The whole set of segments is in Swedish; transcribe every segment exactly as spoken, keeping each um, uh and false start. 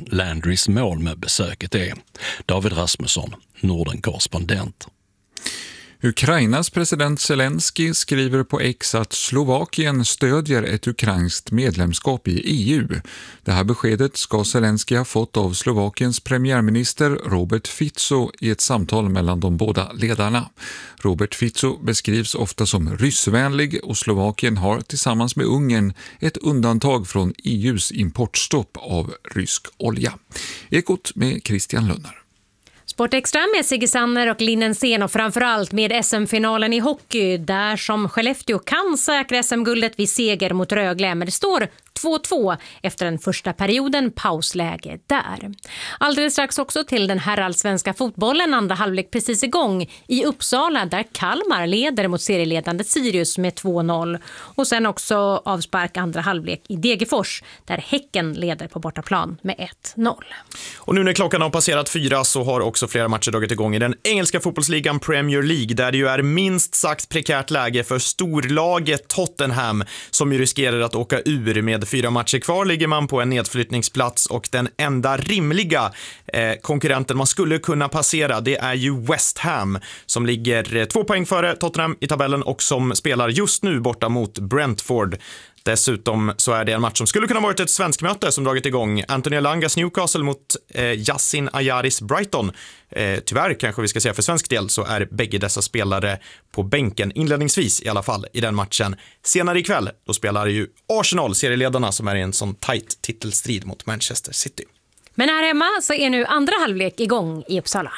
Landrys mål med besöket är. David Rasmusson, Norden-korrespondent. Ukrainas president Zelensky skriver på X att Slovakien stödjer ett ukrainskt medlemskap i E U. Det här beskedet ska Zelensky ha fått av Slovakiens premiärminister Robert Fico i ett samtal mellan de båda ledarna. Robert Fico beskrivs ofta som ryssvänlig och Slovakien har tillsammans med Ungern ett undantag från E U:s importstopp av rysk olja. Ekot med Christian Lunnar. Sportextra med Sigge Sanner och Linnen Sen och framförallt med S M-finalen i hockey där som Skellefteå kan säkra S M-guldet vid seger mot Rögle, men det står två två efter den första perioden, pausläge där. Alldeles strax också till den här allsvenska fotbollen, andra halvlek precis igång i Uppsala där Kalmar leder mot serieledande Sirius med två noll. Och sen också avspark andra halvlek i Degerfors där Häcken leder på bortaplan med ett noll. Och nu när klockan har passerat fyra så har också flera matcher dragit igång i den engelska fotbollsligan Premier League där det ju är minst sagt prekärt läge för storlaget Tottenham som ju riskerar att åka ur. Med fyra matcher kvar ligger man på en nedflyttningsplats och den enda rimliga eh, konkurrenten man skulle kunna passera det är ju West Ham som ligger eh, två poäng före Tottenham i tabellen och som spelar just nu borta mot Brentford. Dessutom så är det en match som skulle kunna varit ett svensk möte som dragit igång. Antonio Langas Newcastle mot eh, Yassin Ayaris Brighton. Eh, tyvärr kanske vi ska säga för svensk del så är bägge dessa spelare på bänken inledningsvis i alla fall i den matchen. Senare ikväll då spelar ju Arsenal, serieledarna, som är i en sån tight titelstrid mot Manchester City. Men här hemma så är nu andra halvlek igång i Uppsala.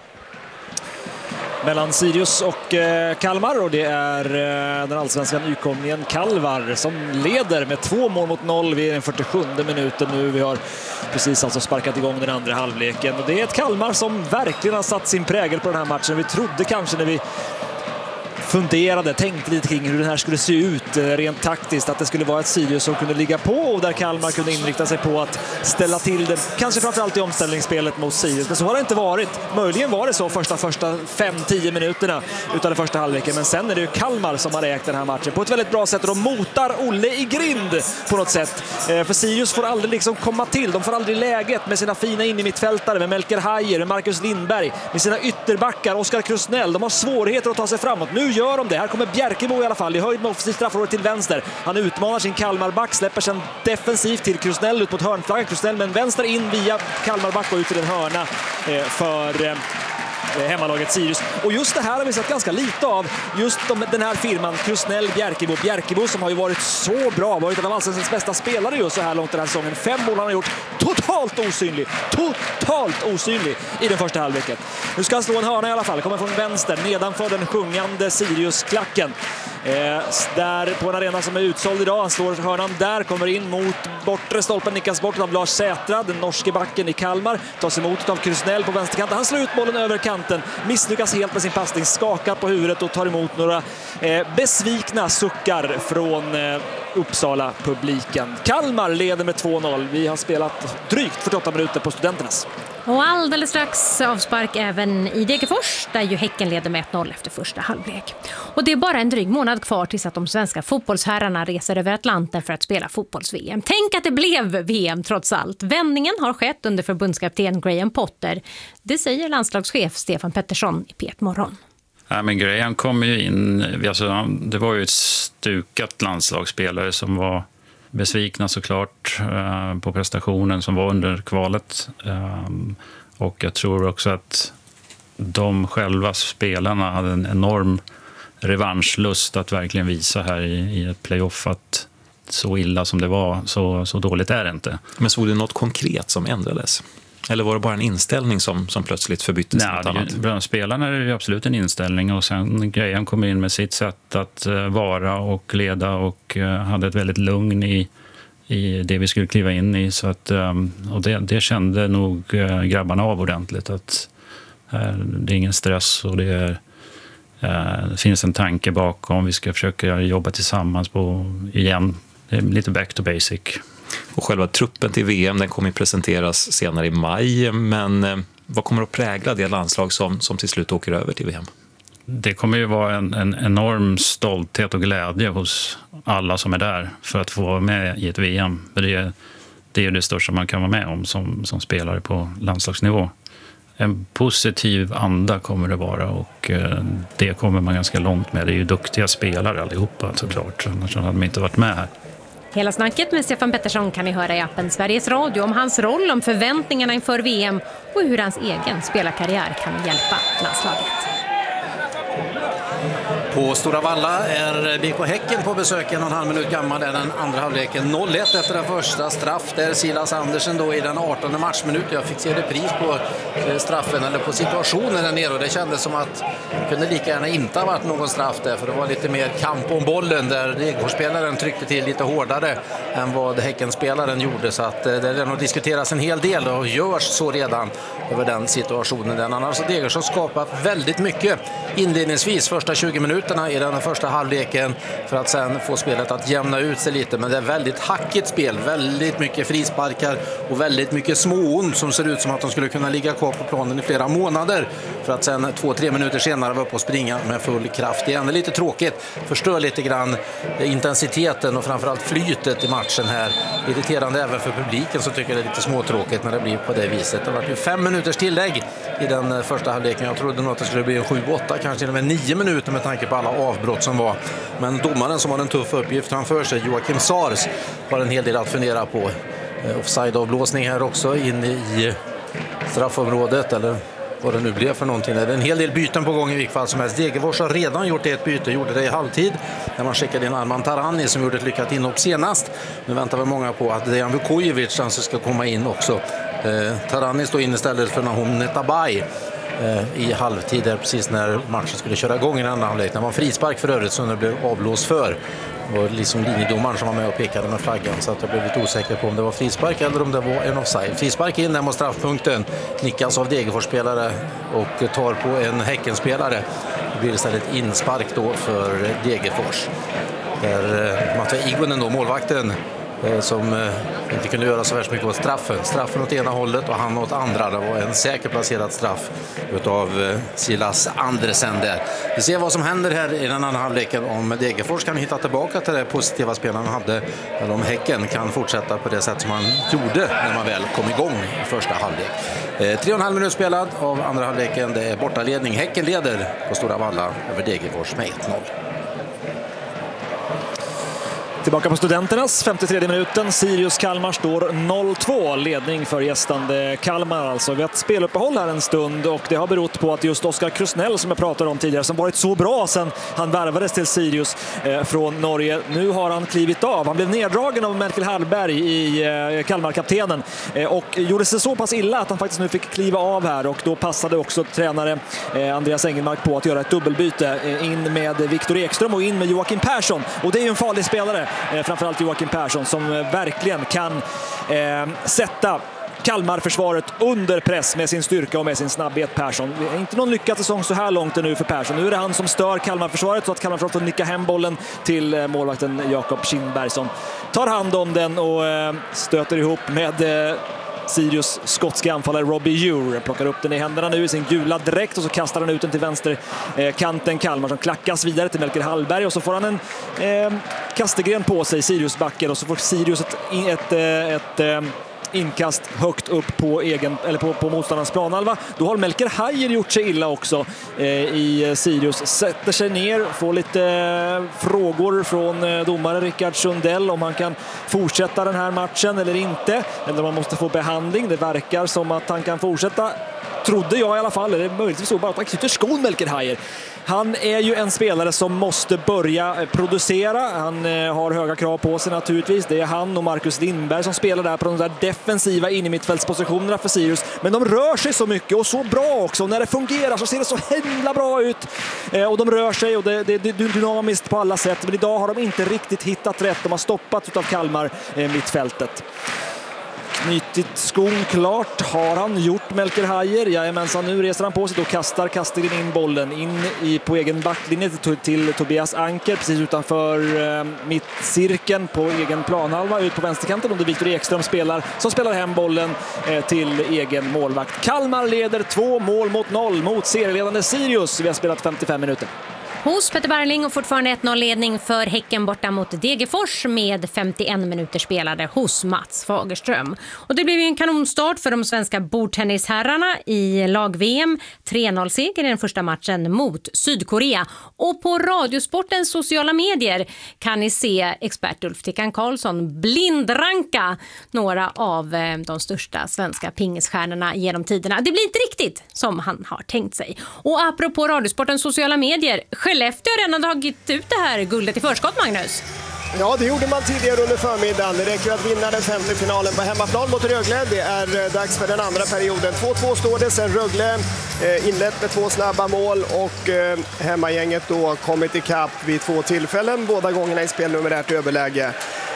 Mellan Sirius och eh, Kalmar och det är eh, den allsvenska nykomlingen Kalvar som leder med två mål mot noll vid den fyrtiosjunde minuten nu. Vi har precis alltså sparkat igång den andra halvleken och det är ett Kalmar som verkligen har satt sin prägel på den här matchen. Vi trodde kanske när vi funderade, tänkte lite kring hur den här skulle se ut rent taktiskt, att det skulle vara ett Sirius som kunde ligga på och där Kalmar kunde inrikta sig på att ställa till det, kanske framförallt i omställningsspelet mot Sirius, men så har det inte varit. Möjligen var det så första första fem till tio minuterna utav den första halvleken, men sen är det ju Kalmar som har ägt den här matchen på ett väldigt bra sätt och de motar Olle i grind på något sätt. För Sirius får aldrig liksom komma till, de får aldrig läget med sina fina in i mittfältare, med Melker Hajer, med Marcus Lindberg, med sina ytterbackar, Oskar Krusnell. De har svårigheter att ta sig framåt. Nu gör de det. Här kommer Bjerkebo i alla fall i höjd med offensivt straffområde till vänster. Han utmanar sin Kalmarback, släpper sen defensivt till Krusnell ut mot hörnflaggan. Krusnell med en vänster in via Kalmarback och ut till en hörna för hemmalaget Sirius. Och just det här har vi sett ganska lite av. Just de, den här firman Krusnell, Bjerkebo. Bjerkebo som har ju varit så bra, varit en av allsvenskans bästa spelare just så här långt den här säsongen. Fem mål han har gjort, totalt osynlig. Totalt osynlig i den första halvleken. Nu ska han slå en hörna i alla fall. Kommer från vänster, nedanför den sjungande Sirius-klacken. Eh, där på en arena som är utsåld idag. Han slår hörnan där, kommer in mot bortre stolpen, nickas bort av Lars Sätra, den norske backen i Kalmar. Tas emot av Krusnell på vänsterkanten. Han slår ut bollen över kanten, misslyckas helt med sin passning, skakar på huvudet och tar emot några eh, besvikna suckar från eh, Uppsala-publiken. Kalmar leder med två noll. Vi har spelat drygt fyrtioåtta minuter på Studenternas. Och alldeles strax avspark även i Degerfors där ju Häcken leder med ett noll efter första halvlek. Och det är bara en dryg månad kvar tills att de svenska fotbollsherrarna reser över Atlanten för att spela fotbolls-V M. Tänk att det blev V M trots allt. Vändningen har skett under förbundskapten Graham Potter. Det säger landslagschef Stefan Pettersson i P ett Morgon. Ja, men Graham kom ju in, alltså, det var ju ett stukat landslagsspelare som var besvikna såklart eh, på prestationen som var under kvalet. Eh, och jag tror också att de själva spelarna hade en enorm revanschlust att verkligen visa här i, i ett playoff att så illa som det var, så, så dåligt är det inte. Men såg du något konkret som ändrades? Eller var det bara en inställning som, som plötsligt förbyttes till något annat? Bland spelarna är det ju absolut en inställning och sen Graham kommer in med sitt sätt att uh, vara och leda och uh, hade ett väldigt lugn i, i det vi skulle kliva in i. Så att, um, och det, det kände nog uh, grabbarna av ordentligt att uh, det är ingen stress och det, är, uh, det finns en tanke bakom. Vi ska försöka jobba tillsammans på igen. Det är lite back to basic. Och själva truppen till V M den kommer att presenteras senare i maj, men eh, vad kommer att prägla det landslag som, som till slut åker över till V M? Det kommer ju vara en, en enorm stolthet och glädje hos alla som är där för att få vara med i ett V M. För det, det är ju det största man kan vara med om som, som spelare på landslagsnivå. En positiv anda kommer det vara och det kommer man ganska långt med. Det är ju duktiga spelare allihopa såklart, annars hade de inte varit med här. Hela snacket med Stefan Pettersson kan ni höra i appen Sveriges Radio om hans roll, om förväntningarna inför V M och hur hans egen spelarkarriär kan hjälpa landslaget. På Stora Valla är B K Häcken på besök, en och en halv minut gammal är den andra halvleken. noll ett efter den första, straff där Silas Andersen då i den artonde matchminuten. Jag fick se repris på straffen eller på situationen där nere och det kändes som att det kunde lika gärna inte ha varit någon straff där, för det var lite mer kamp om bollen där Degerfors-spelaren tryckte till lite hårdare än vad Häcken-spelaren gjorde, så att det är nog diskuteras en hel del och görs så redan över den situationen. Den annars har Degerfors skapat väldigt mycket inledningsvis första tjugo minuter i den första halvleken för att sen få spelet att jämna ut sig lite, men det är väldigt hackigt spel, väldigt mycket frisparkar och väldigt mycket småon som ser ut som att de skulle kunna ligga kvar på planen i flera månader för att sen två, tre minuter senare vara uppe och springa med full kraft igen. Det är lite tråkigt, förstör lite grann intensiteten och framförallt flytet i matchen här. Irriterande även för publiken, så tycker jag det är lite småtråkigt när det blir på det viset. Det var ju fem minuters tillägg i den första halvleken. Jag trodde nog att det skulle bli en sju åtta, kanske till och med nio minuter med tanke på alla avbrott som var. Men domaren som har en tuff uppgift framför sig, Joakim Sars, har en hel del att fundera på. Offside-avblåsning här också in i straffområdet, eller vad det nu blev för någonting. Det är en hel del byten på gång i vilket fall som helst. Degerfors har redan gjort ett byte, gjorde det i halvtid när man skickade in Arman Tarani som gjorde ett lyckat inhopp senast. Nu väntar väl många på att Dejan Vukojevic alltså ska komma in också. Eh, Tarani står in istället för Nahom Netabay i halvtid där, precis när matchen skulle köra igång i den andra halvlek. Det var en frispark för övrigt som det blev avblåst för. Det var liksom linjedomaren som var med och pekade med flaggan, så att jag blev lite osäker på om det var frispark eller om det var en offside. Frispark in där mot straffpunkten, nickas av Degerfors-spelare och tar på en Häckenspelare. Det blir istället inspark då för Degerfors. Där Matthias Igunen då, målvakten, som inte kunde göra så värst mycket åt straffen. Straffen åt ena hållet och han åt andra. Det var en säker placerad straff utav Silas Andersen där. Vi ser vad som händer här i den andra halvleken, om Degerfors kan hitta tillbaka till det positiva spelarna hade, eller om Häcken kan fortsätta på det sätt som man gjorde när man väl kom igång i första halvlek. Eh, tre och en halv minut spelad av andra halvleken. Det är bortaledning. Häcken leder på Stora Valla över Degerfors med ett noll. Tillbaka på Studenternas femtiotredje minuten. Sirius Kalmar står noll två, ledning för gästande Kalmar. Alltså vi har ett speluppehåll här en stund och det har berott på att just Oskar Krusnell, som jag pratade om tidigare, som varit så bra sedan han värvades till Sirius eh, från Norge. Nu har han klivit av. Han blev neddragen av Melker Hallberg i eh, Kalmar-kaptenen eh, och gjorde sig så pass illa att han faktiskt nu fick kliva av här, och då passade också tränare eh, Andreas Engelmark på att göra ett dubbelbyte eh, in med Viktor Ekström och in med Joakim Persson, och det är ju en farlig spelare. Eh, framförallt Joakim Persson som eh, verkligen kan eh, sätta Kalmar-försvaret under press med sin styrka och med sin snabbhet. Persson, det är inte någon lyckad säsong så här långt nu för Persson. Nu är det han som stör Kalmar-försvaret så att Kalmar-försvaret får nicka hem bollen till eh, målvakten Jakob Kindberg som tar hand om den och eh, stöter ihop med eh, Sirius skotska anfallare Robbie Ure. Plockar upp den i händerna nu i sin gula dräkt och så kastar han ut den till vänsterkanten. Kalmar som klackas vidare till Melker Hallberg och så får han en eh, kastegren på sig, Sirius backen, och så får Sirius ett, ett, ett, ett inkast högt upp på egen eller på, på motståndarens planhalva. Då har Melker Hajer gjort sig illa också eh, i Sirius. Sätter sig ner, får lite eh, frågor från eh, domare Rickard Sundell om han kan fortsätta den här matchen eller inte. Eller om man måste få behandling. Det verkar som att han kan fortsätta. Trodde jag i alla fall, eller möjligtvis så bara att han knyter skon, Melker Hajer. Han är ju en spelare som måste börja producera. Han eh, har höga krav på sig naturligtvis. Det är han och Marcus Lindberg som spelar där på de där defensiva in i mittfältspositionerna för Sirius. Men de rör sig så mycket och så bra också. När det fungerar så ser det så himla bra ut. Eh, och de rör sig och det, det, det är dynamiskt på alla sätt. Men idag har de inte riktigt hittat rätt. De har stoppat utav Kalmar eh, mittfältet. Knytit skon klart har han gjort, Melker Hajer. Jajamensan, nu reser han på sig och kastar Kastegren in bollen in i, på egen backlinje till, till Tobias Anker precis utanför eh, mittcirkeln på egen planhalva ut på vänsterkanten, och det Viktor Ekström spelar som spelar hem bollen eh, till egen målvakt. Kalmar leder två mål mot noll mot serieledande Sirius. Vi har spelat femtiofem minuter. hos Peter Barling och fortfarande ett noll-ledning för Häcken borta mot Degerfors med femtioen minuter spelade hos Mats Fagerström. Och det blev ju en kanonstart för de svenska bordtennisherrarna i lag-V M. tre noll-seger i den första matchen mot Sydkorea. Och på Radiosportens sociala medier kan ni se expert Ulf Tickan Karlsson blindranka några av de största svenska pingisstjärnorna genom tiderna. Det blir inte riktigt som han har tänkt sig. Och apropå Radiosportens sociala medier, Skellefteå har redan tagit ut det här guldet i förskott, Magnus. Ja, det gjorde man tidigare under förmiddagen. Det räcker att vinna den femte finalen på hemmaplan mot Rögle. Det är dags för den andra perioden. två två står det sen Rögle eh, inlett med två snabba mål och eh, hemmagänget då kommit ikapp vid två tillfällen, båda gångerna i spelnumerärt överläge.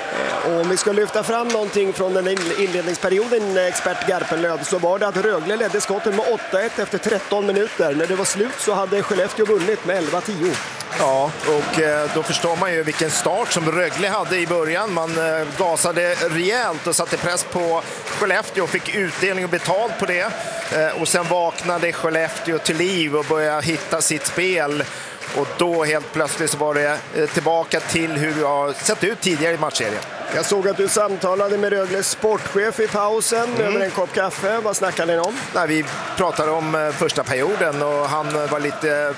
Och om vi ska lyfta fram någonting från den inledningsperioden, expert Garpenlöv, så var det att Rögle ledde skotten med åtta ett efter tretton minuter. När det var slut så hade Skellefteå vunnit med elva tio. Ja, och då förstår man ju vilken start som Rögle hade i början. Man gasade rejält och satte press på Skellefteå och fick utdelning och betalt på det. Och sen vaknade Skellefteå till liv och började hitta sitt spel. Och då helt plötsligt så var det tillbaka till hur vi har sett ut tidigare i matchserien. Jag såg att du samtalade med Rögles sportchef i pausen mm. över en kopp kaffe. Vad snackade ni om? Nej, vi pratade om första perioden och han var lite...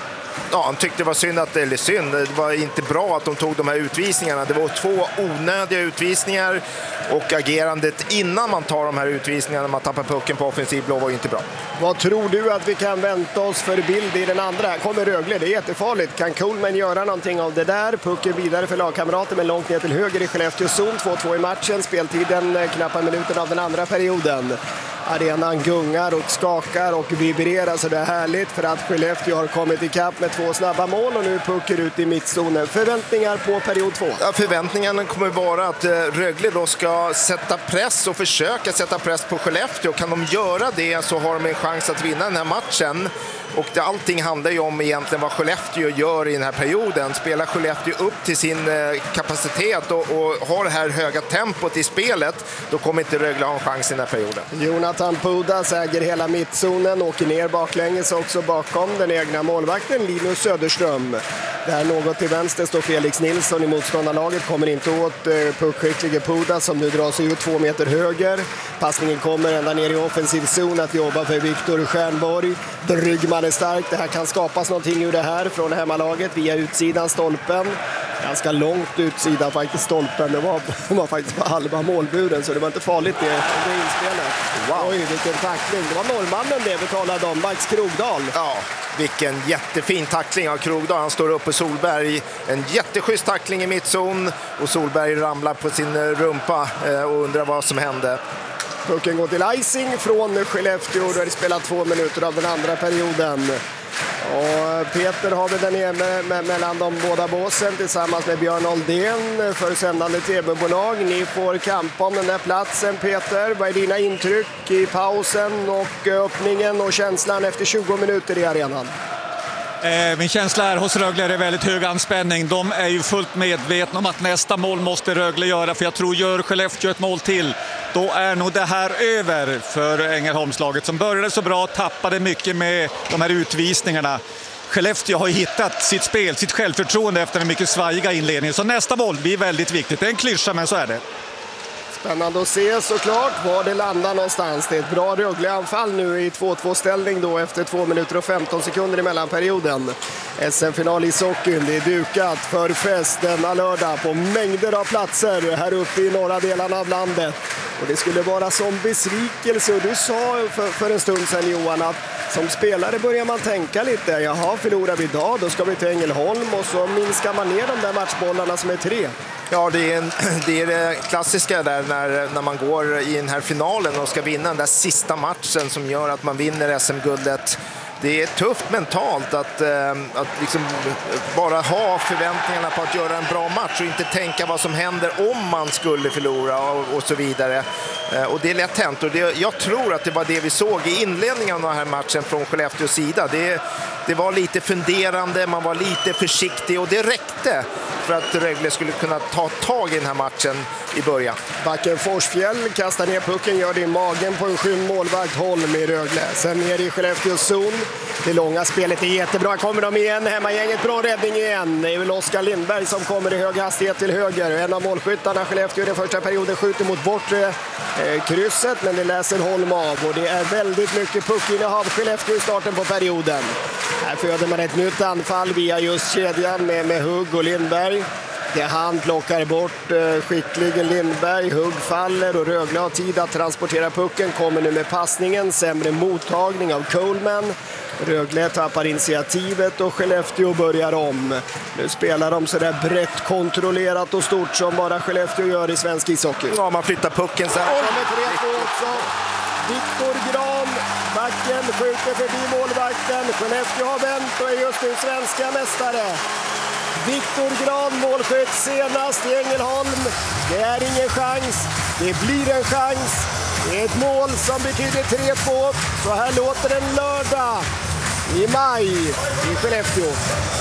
Ja, han tyckte det var synd att, eller synd, det var inte bra att de tog de här utvisningarna. Det var två onödiga utvisningar och agerandet innan man tar de här utvisningarna när man tappar pucken på offensiv blå var ju inte bra. Vad tror du att vi kan vänta oss för bild i den andra? Här kommer Rögle, det är jättefarligt. Kan Coleman göra någonting av det där? Pucken vidare för lagkamrater men långt ner till höger i Skellefteå zon. två två i matchen, speltiden knappa minuten av den andra perioden. Arenan gungar och skakar och vibrerar så det är härligt för att Skellefteå har kommit ikapp med två snabba mål och nu puckar ut i mittzonen. Förväntningar på period två? Ja, förväntningarna kommer vara att Rögle då ska sätta press och försöka sätta press på Skellefteå. Kan de göra det så har de en chans att vinna den här matchen. Och det, allting handlar ju om egentligen vad Skellefteå gör i den här perioden. Spelar Skellefteå upp till sin eh, kapacitet och, och har det här höga tempot i spelet, då kommer inte Rögle ha en chans i den här perioden. Jonathan Pudas äger hela mittzonen, åker ner baklänges också bakom den egna målvakten Linus Söderström. Där något till vänster står Felix Nilsson i motståndarlaget, kommer inte åt eh, puckskicklige Pudas som nu drar sig ut två meter höger. Passningen kommer ända ner i offensiv zon att jobba för Viktor Stjernborg. Bryggman är stark, det här kan skapas någonting ur det här från hemmalaget via utsidan stolpen. Ganska långt utsidan faktiskt stolpen, det var, det var faktiskt på halva målburen så det var inte farligt det, det inspelet. Wow. Oj, vilken tackling, det var norrmannen det vi talade om, Max Krogdahl. Ja, vilken jättefin tackling av Krogdahl, han står uppe Solberg, en jätteschysst tackling i mittzon och Solberg ramlar på sin rumpa och undrar vad som hände. Pucken går till icing från Skellefteå där det spelat två minuter av den andra perioden. Och Peter har vi där nere med, med, mellan de båda båsen tillsammans med Björn Oldén för sändande tv-bolag. Ni får kampa om den där platsen, Peter. Vad är dina intryck i pausen och öppningen och känslan efter tjugo minuter i arenan? Min känsla är hos Rögle är det väldigt hög anspänning. De är ju fullt medvetna om att nästa mål måste Rögle göra. För jag tror gör Skellefteå ett mål till, då är nog det här över för Ängelholmslaget som började så bra, tappade mycket med de här utvisningarna. Skellefteå har hittat sitt spel, sitt självförtroende efter en mycket svajiga inledning. Så nästa mål blir väldigt viktigt. Det är en klyscha, men så är det. Spännande att se såklart var det landar någonstans. Det är ett bra Rögle-anfall nu i två två ställning då efter två minuter och femton sekunder i mellanperioden. S M-final i Sockin, det är dukat för fest denna lördag på mängder av platser här uppe i norra delarna av landet. Och det skulle vara som besvikelse, och du sa för, för en stund sedan Johan att som spelare börjar man tänka lite, jaha, förlorar vi idag, då ska vi till Ängelholm och så minskar man ner de där matchbollarna som är tre. Ja, det är, en, det är det klassiska där när, när man går i den här finalen och ska vinna den där sista matchen som gör att man vinner S M-guldet. Det är tufft mentalt att, att liksom bara ha förväntningarna på att göra en bra match och inte tänka vad som händer om man skulle förlora och, och så vidare. Och det är lätt hänt. Och det, jag tror att det var det vi såg i inledningen av den här matchen från Skellefteås sida. Det, det var lite funderande, man var lite försiktig och det räckte för att Rögle skulle kunna ta tag i den här matchen i början. Backen Forsfjäll kastar ner pucken, gör det i magen på en skymd målvakt Holm i Rögle. Sen ner i Skellefteås zon. Det långa spelet är jättebra. Kommer de igen, hemmagänget, bra räddning igen. Det är väl Oskar Lindberg som kommer i hög hastighet till höger. En av målskyttarna, Skellefteå, i den första perioden skjuter mot bortre eh, krysset, men det läser Holm av. Och det är väldigt mycket puckinnehav Skellefteå i starten på perioden. Här föder man ett nytt anfall via just kedjan med, med Hugg och Lindberg. Det han plockar bort eh, skickligen Lindberg, Hugg faller och Rögle har tid att transportera pucken, kommer nu med passningen, sämre mottagning av Coleman. Rögle tappar initiativet och Skellefteå börjar om. Nu spelar de så där brett kontrollerat och stort som bara Skellefteå gör i svensk ishockey. Ja, man flyttar pucken så här. Och med tre två också. Viktor Gran, backen, skjuter förbi målvakten. Skellefteå har vänt och är just nu svenska mästare. Viktor Gran, målskytt senast i Ängelholm. Det är ingen chans. Det blir en chans. Det är ett mål som betyder tre två. Så här låter en lördag i maj i Skellefteå.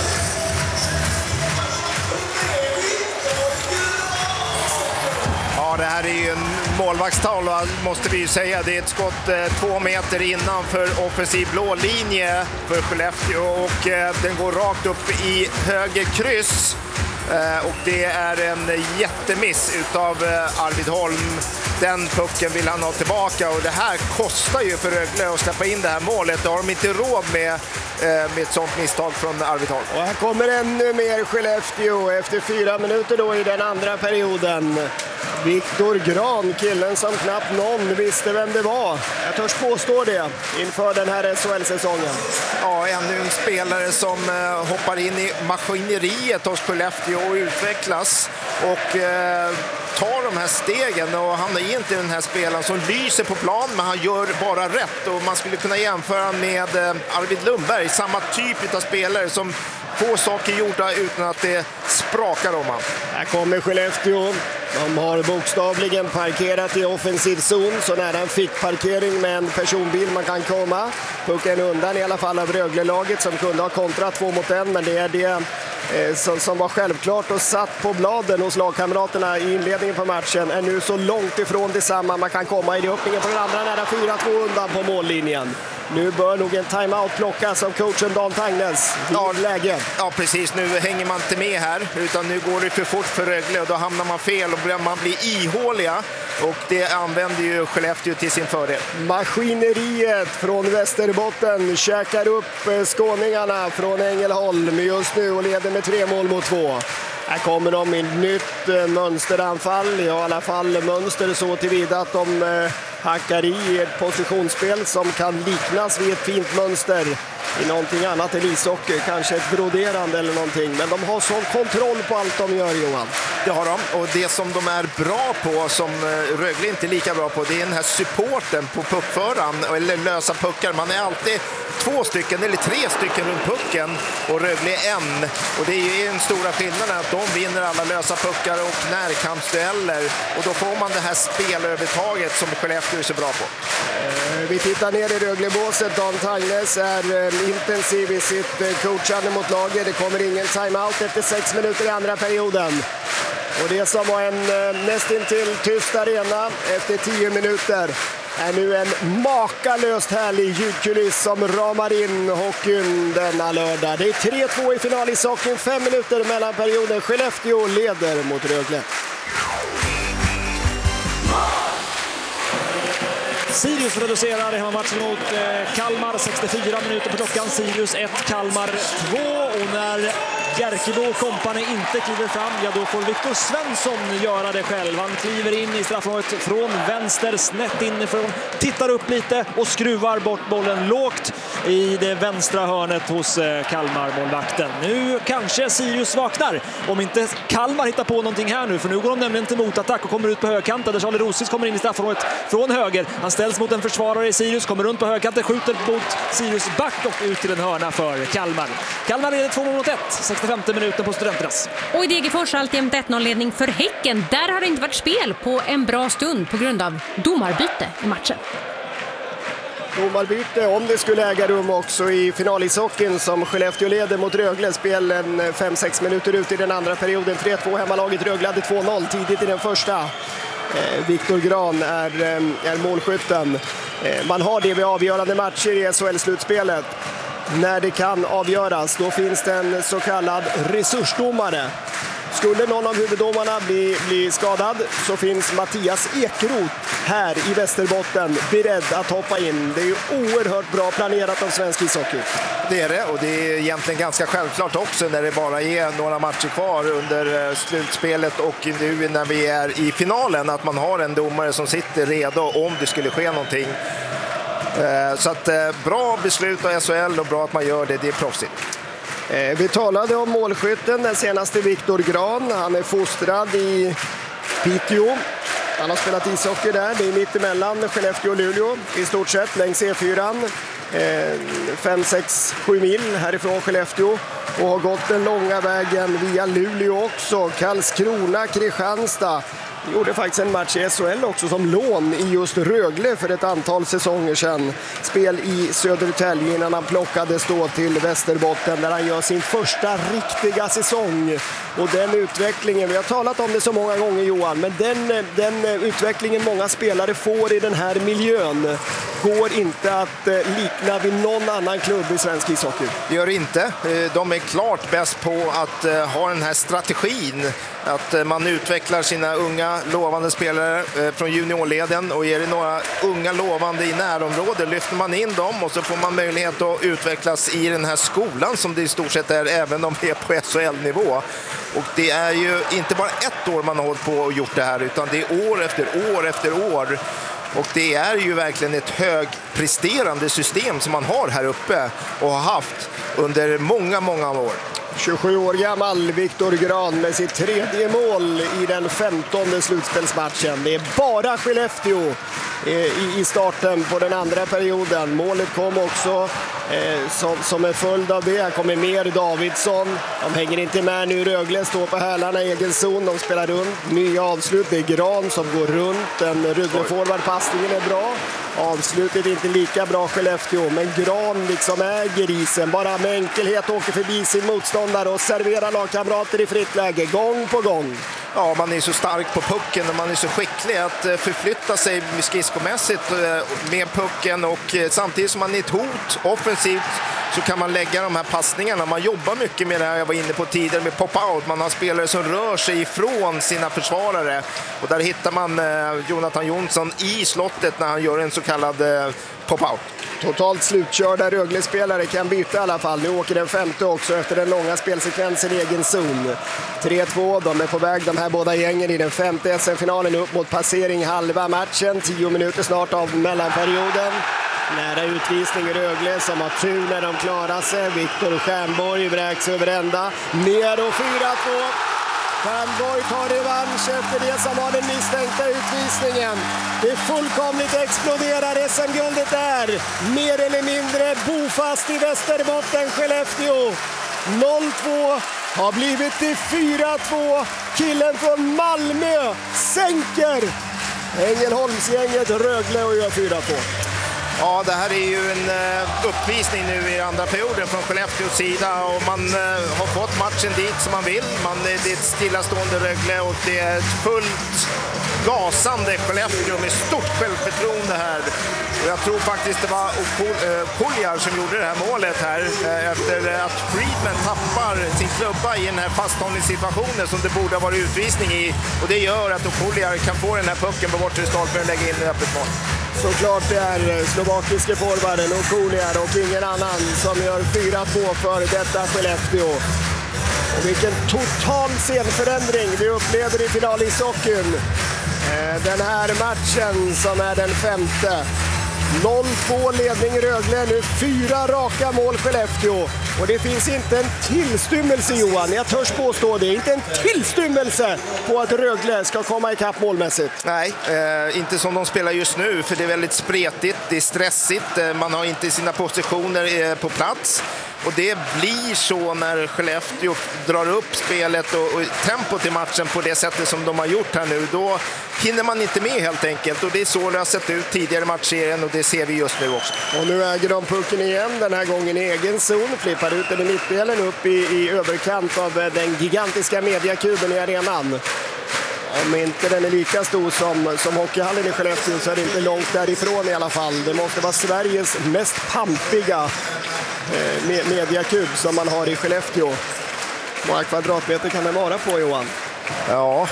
Ja, det här är ju en målvaktstavla, måste vi ju säga. Det är ett skott eh, två meter innanför offensiv blå linje för Skellefteå och eh, den går rakt upp i höger kryss. Eh, och det är en jättemiss utav eh, Arvid Holm. Den pucken vill han ha tillbaka och det här kostar ju för Rögle att släppa in det här målet. Det har de inte råd med, eh, med ett sånt misstag från Arvid Holm. Och här kommer ännu mer Skellefteå efter fyra minuter då i den andra perioden. Viktor Gran, killen som knappt någon visste vem det var. Jag törs påstå det inför den här S H L-säsongen. Ja, ännu en spelare som eh, hoppar in i maskineriet hos Skellefteå och utvecklas och eh, tar de här stegen, och han är inte den här spelaren som lyser på plan, men han gör bara rätt, och man skulle kunna jämföra med eh, Arvid Lundberg, samma typ av spelare som få saker gjorda utan att det sprakar om han. Här kommer Skellefteå. De har bokstavligen parkerat i offensiv zon, så nära en fickparkering med en personbil man kan komma. Pucken undan i alla fall av Rögle-laget som kunde ha kontrat två mot en, men det är det eh, som, som var självklart och satt på bladen hos lagkamraterna i inledningen på matchen är nu så långt ifrån detsamma man kan komma i det. Öppningen på den andra nära fyra två undan på mållinjen. Nu bör nog en timeout plockas av coachen Dan Tangnes. Ja, läge. Ja, precis. Nu hänger man inte med här, utan nu går det för fort för Rögle och då hamnar man fel och man blir ihåliga. Och det använder ju Skellefteå till sin fördel. Maskineriet från Västerbotten käkar upp skåningarna från Ängelholm just nu och leder med tre mål mot två. Här kommer de i nytt mönsteranfall, i alla fall mönster så tillvida att de eh, hackar i ett positionsspel som kan liknas vid ett fint mönster i någonting annat än ishockey, kanske ett broderande eller någonting. Men de har sån kontroll på allt de gör, Johan. Det har de, och det som de är bra på, som Rögle inte är lika bra på, det är den här supporten på puckföraren, eller lösa puckar. Man är alltid två stycken eller tre stycken runt pucken och Rögle är en. Och det är ju den stora skillnaden att de vinner alla lösa puckar och närkampsdueller. Och då får man det här spelarövertaget som Skellefteå är så bra på. Vi tittar ner i Röglebåset. Dan Tangnes är intensiv i sitt coachande mot laget. Det kommer ingen timeout efter sex minuter i andra perioden. Och det som var en nästintill tyst arena efter tio minuter är nu en makalöst härlig ljudkuliss som ramar in hockeyn denna lördag. Det är tre två i final i hockeyn, fem minuter mellan perioden. Skellefteå leder mot Rögle. Sirius reducerar hemmamatchen mot eh, Kalmar, sextiofyra minuter på klockan. Sirius ett, Kalmar två, och när Jerkebo och kompani inte kliver fram, ja då får Viktor Svensson göra det själv. Han kliver in i straffområdet från vänster, snett inifrån, tittar upp lite och skruvar bort bollen lågt i det vänstra hörnet hos eh, Kalmar-målvakten. Nu kanske Sirius vaknar, om inte Kalmar hittar på någonting här nu, för nu går de nämligen till motattack och kommer ut på högkanten där Charlie Rosis kommer in i straffområdet från höger. Han ställs mot en försvarare i Sirius, kommer runt på högkanten, skjuter mot Sirius back och ut till en hörna för Kalmar. Kalmar leder två mot ett, sextiofem trettiofemte minuten på Studenternas. Och i Degerfors alltjämt ett noll-ledning för Häcken. Där har det inte varit spel på en bra stund på grund av domarbyte i matchen. Domarbyte, om det skulle äga rum också i finalishockeyn som Skellefteå leder mot Rögle. Spelen fem sex minuter ut i den andra perioden. tre två hemmalaget. Rögle hade två noll tidigt i den första. Eh, Viktor Gran är, eh, är målskytten. Eh, man har det vid avgörande matcher i S H L-slutspelet. När det kan avgöras, då finns det en så kallad resursdomare. Skulle någon av huvuddomarna bli, bli skadad så finns Mattias Ekeroth här i Västerbotten beredd att hoppa in. Det är ju oerhört bra planerat av svensk ishockey. Det är det, och det är egentligen ganska självklart också när det bara är några matcher kvar under slutspelet och nu när vi är i finalen att man har en domare som sitter redo om det skulle ske någonting. Så att bra beslut av S H L och bra att man gör det, det är proffsigt. Vi talade om målskytten, den senaste Viktor Gran. Han är fostrad i Piteå. Han har spelat ishockey där. Det är mitt emellan Skellefteå och Luleå i stort sett längs E fyra. fem sex sju mil härifrån Skellefteå och har gått den långa vägen via Luleå också. Karlskrona, Kristianstad. Gjorde faktiskt en match i S H L också som lån i just Rögle för ett antal säsonger sedan. Spel i Södertälje innan han plockades då till Västerbotten där han gör sin första riktiga säsong. Och den utvecklingen, vi har talat om det så många gånger Johan, men den, den utvecklingen många spelare får i den här miljön går inte att likna vid någon annan klubb i svensk ishockey. Det gör det inte. De är klart bäst på att ha den här strategin. Att man utvecklar sina unga lovande spelare från juniorleden och ger det några unga lovande i närområdet. Lyfter man in dem och så får man möjlighet att utvecklas i den här skolan som det i stort sett är även om det är på S H L-nivå. Och det är ju inte bara ett år man har hållit på och gjort det här utan det är år efter år efter år. Och det är ju verkligen ett högpresterande system som man har här uppe och har haft under många, många år. tjugosju år gammal Viktor Gran med sitt tredje mål i den femtonde slutspelsmatchen. Det är bara Skellefteå i starten på den andra perioden. Målet kom också eh, som, som en följd av det. Här kommer mer Davidsson. De hänger inte med nu. Rögle står på hälarna i egen zon. De spelar runt. Nya avslut. Det är Gran som går runt. En Rögle-forward-passningen är bra. Avslutet är inte lika bra Skellefteå, men Gran liksom äger isen. Bara med enkelhet åker förbi sin motståndare och serverar lagkamrater i fritt läge gång på gång. Ja, man är så stark på pucken och man är så skicklig att förflytta sig skridskomässigt med pucken och samtidigt som man är ett hot offensivt så kan man lägga de här passningarna. Man jobbar mycket med det här jag var inne på tidigare med pop-out. Man har spelare som rör sig ifrån sina försvarare och där hittar man Jonathan Jonsson i slottet när han gör en så kallad pop-out. Totalt slutkörda Rögle-spelare kan byta i alla fall. Nu åker den femte också efter den långa spelsekvensen i egen zon. tre två, de är på väg de här båda gängen i den femte S M-finalen upp mot passering halva matchen. Tio minuter snart av mellanperioden. Nära utvisning i Rögle som har tur när de klarar sig. Viktor Stjernborg vräks över ända. Ner och fyra två. Stjernborg tar revansch efter det som var den misstänkta utvisningen. Det fullkomligt exploderar S M-guldet där. Mer eller mindre bofast i Västerbotten, Skellefteå. noll två har blivit till fyra två. Killen från Malmö sänker Ängelholmsgänget Rögle och gör fyra två. Ja, det här är ju en uppvisning nu i andra perioden från Skellefteås sida och man har fått matchen dit som man vill. Man, det är ett stillastående Rögle och det är ett fullt gasande Skellefteå med stort självförtroende här. Och jag tror faktiskt det var Puliar som gjorde det här målet här efter att Friedman tappar sin klubba i den här fasthållningssituationen som det borde ha varit utvisning i. Och det gör att Puliar kan få den här pucken på bortre stolpen och lägga in det öppet mål. Såklart det är slovakiske forwarden och Kuliar och ingen annan som gör fyra två för detta Skellefteå. Och vilken total scenförändring vi upplever i finalishockeyn. Den här matchen som är den femte. noll två ledning Rögle, nu fyra raka mål Skellefteå. Och det finns inte en tillstymmelse, Johan, jag törs påstå det, inte en tillstymmelse på att Rögle ska komma ikapp målmässigt. Nej, eh, inte som de spelar just nu, för det är väldigt spretigt, det är stressigt, man har inte sina positioner eh, på plats. Och det blir så när Skellefteå drar upp spelet och, och tempot i matchen på det sättet som de har gjort här nu. Då hinner man inte med helt enkelt. Och det är så det har sett ut tidigare i matchserien och det ser vi just nu också. Och nu äger de pucken igen, den här gången i egen zon. Flippar ut den i mittdelen upp i, i överkant av den gigantiska mediakuben i arenan. Om inte den är lika stor som, som hockeyhallen i Skellefteå så är det inte långt därifrån i alla fall. Det måste vara Sveriges mest pampiga eh, med, mediakub som man har i Skellefteå. Hur många kvadratmeter kan den vara på, Johan? Ja,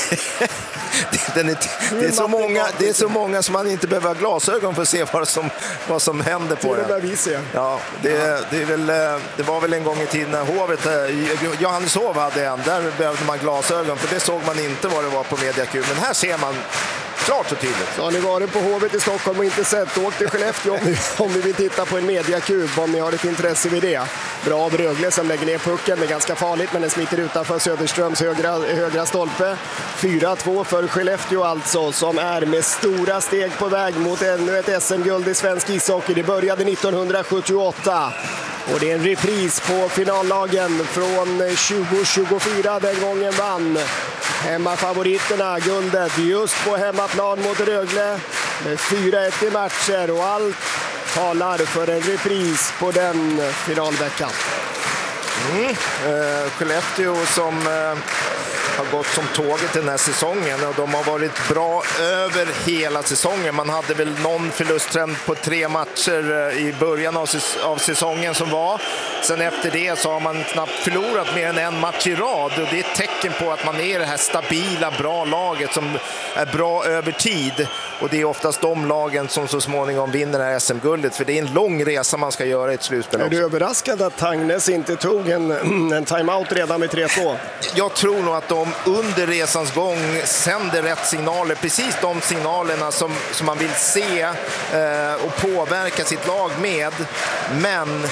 den är, det, är så många, det är så många som man inte behöver ha glasögon för att se vad som, vad som händer på den. Ja, det, det, är väl, det var väl en gång i tiden när Hovet, Johanneshov hade en, där behövde man glasögon för det såg man inte vad det var på mediakub. Men här ser man klart och tydligt. Så har ni varit på Hovet i Stockholm och inte sett, åk till Skellefteå om ni, om ni vill titta på en mediakub, om ni har ett intresse vid det. Bra av Rögle som lägger ner pucken, det är ganska farligt men den smiter utanför Söderströms högra, högra stolpe. fyra två för Skellefteå alltså, som är med stora steg på väg mot ännu ett S M-guld i svensk ishockey. Det började nittonhundrasjuttioåtta. Och det är en repris på finallagen från tjugo tjugofyra, den gången vann hemmafavoriterna guldet just på hemmaplan mot Rögle med fyra ett i matcher, och allt talar för en repris på den finalveckan. Mm. Eh, Skellefteå som eh, har gått som tåget den här säsongen och de har varit bra över hela säsongen. Man hade väl någon förlusttrend på tre matcher eh, i början av, säs- av säsongen som var. Sen efter det så har man knappt förlorat mer än en match i rad, och det är ett tecken på att man är det här stabila, bra laget som är bra över tid, och det är oftast de lagen som så småningom vinner det här S M-guldet, för det är en lång resa man ska göra i ett slutspel också. Är du överraskad att Tangnes inte tog en, en timeout redan med tre två? Jag tror nog att de under resans gång sänder rätt signaler, precis de signalerna som, som man vill se eh, och påverka sitt lag med, men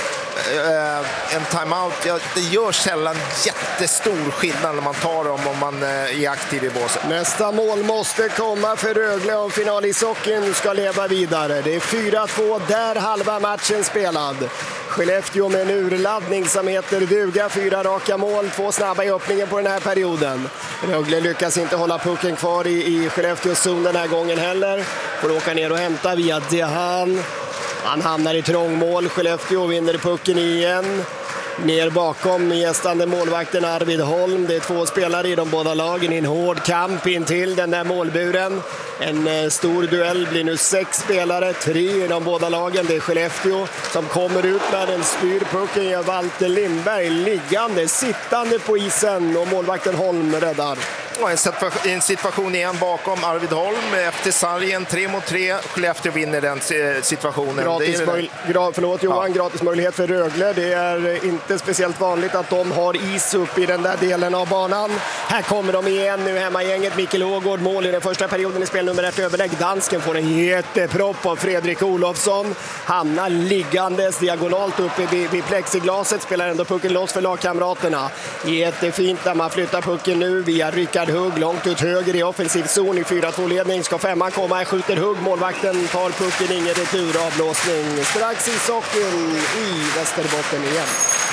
en timeout, ja, det gör sällan jättestor skillnad när man tar dem om man är aktiv i båset. Nästa mål måste komma för Rögle om finalishockeyn ska leva vidare. Det är fyra två där halva matchen spelad. Skellefteå med en urladdning som heter duga, fyra raka mål, två snabba i öppningen på den här perioden. Rögle lyckas inte hålla pucken kvar i, i Skellefteås zon den här gången heller. Får åka ner och hämta via Dehan. Han hamnar i trångmål, Skellefteå vinner pucken igen. Ner bakom gästande målvakten Arvid Holm. Det är två spelare i de båda lagen i en hård kamp in till den där målburen. En eh, stor duell, blir nu sex spelare, tre i de båda lagen. Det är Skellefteå som kommer ut när den styr pucken. Gör Walter Lindberg liggande, sittande på isen, och målvakten Holm räddar. En situation, en situation igen bakom Arvid Holm efter sargen, tre mot tre. Skellefteå vinner den situationen. Gratis, det är möj- gra- förlåt Johan, ja. Gratis möjlighet för Rögle. Det är inte speciellt vanligt att de har is upp i den där delen av banan. Här kommer de igen nu, hemmagänget. Mikael Ågård, mål i den första perioden i spel nummer ett överlägg. Dansken får en jättepropp av Fredrik Olofsson. Hamnar liggandes diagonalt uppe vid, vid plexiglaset. Spelar ändå pucken loss för lagkamraterna. Jättefint när man flyttar pucken nu via Rickard Hugg långt ut höger i offensiv zon i fyra två ledning. Ska femman komma, här skjuter Hugg. Målvakten tar pucken, ingen retur, avblåsning. Strax i socken i Västerbotten igen.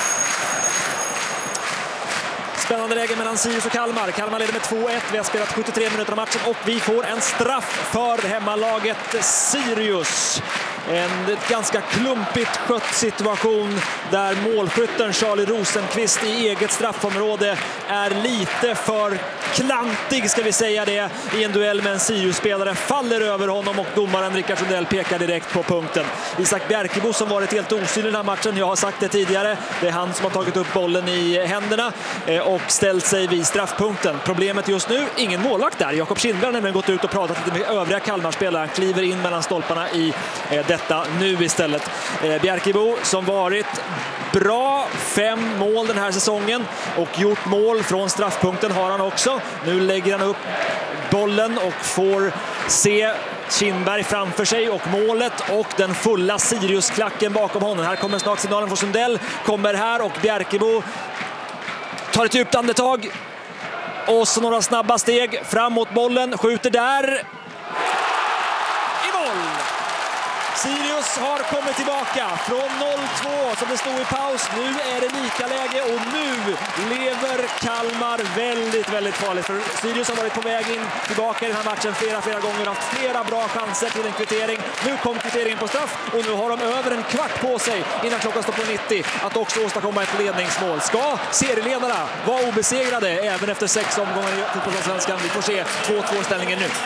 Spännande läge mellan Sirius och Kalmar. Kalmar leder med två ett. Vi har spelat sjuttiotre minuter av matchen och vi får en straff för hemmalaget Sirius. En ganska klumpigt skött situation där målskytten Charlie Rosenqvist i eget straffområde är lite för klantig, ska vi säga det, i en duell med en Sirius-spelare, faller över honom och domaren Rickard Sundell pekar direkt på punkten. Isak Bjerkebo som varit helt osynlig i den här matchen, jag har sagt det tidigare, det är han som har tagit upp bollen i händerna och ställt sig vid straffpunkten. Problemet just nu, ingen målvakt där. Jakob Kindberg har nämligen gått ut och pratat lite med övriga Kalmar-spelare. Han kliver in mellan stolparna i eh, detta nu istället. Eh, Bjerkebo som varit bra, fem mål den här säsongen och gjort mål från straffpunkten har han också. Nu lägger han upp bollen och får se Kindberg framför sig och målet och den fulla Sirius-klacken bakom honom. Här kommer snart signalen från Sundell, kommer här och Bjerkebo tar ett djupt andetag och så några snabba steg fram mot bollen, skjuter där i mål. Sirius har kommit tillbaka från noll två som det stod i paus. Nu är det lika läge och nu lever Kalmar väldigt, väldigt farligt. För Sirius har varit på väg in tillbaka i den här matchen flera, flera gånger. Haft flera bra chanser till en kvittering. Nu kom kvitteringen på straff och nu har de över en kvart på sig innan klockan står på nittio att också åstadkomma ett ledningsmål. Ska serieledarna vara obesegrade även efter sex omgångar i fotbollsallsvenskan? Vi får se två två ställningen nu.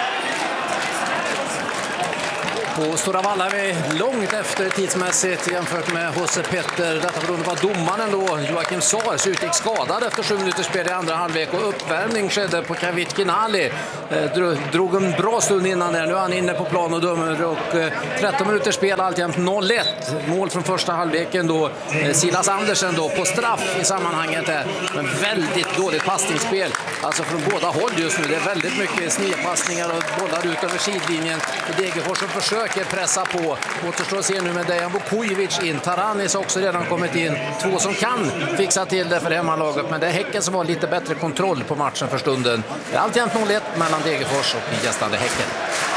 På Stora Valla är vi långt efter tidsmässigt jämfört med H C Petter. Detta beroende på att domaren då, Joakim Sars, utgick skadad efter sju minuters spel i andra halvlek och uppvärmning skedde på Kavit Kinali. Eh, drog en bra stund innan där. Nu är han inne på plan och dömer och eh, tretton minuters spel alltjämt noll ett. Mål från första halvleken då eh, Silas Andersen då på straff i sammanhanget där. Men väldigt dåligt passningsspel. Alltså från båda håll just nu. Det är väldigt mycket snedpassningar och bollar ut över sidlinjen. Och Degerfors som försöker pressa på. Återstår att se nu med Dejan Vukojevic in. Taranis har också redan kommit in. Två som kan fixa till det för hemmalaget. Men det är Häcken som har lite bättre kontroll på matchen för stunden. Det är alltjämt noll ett mellan Degerfors och gästande Häcken.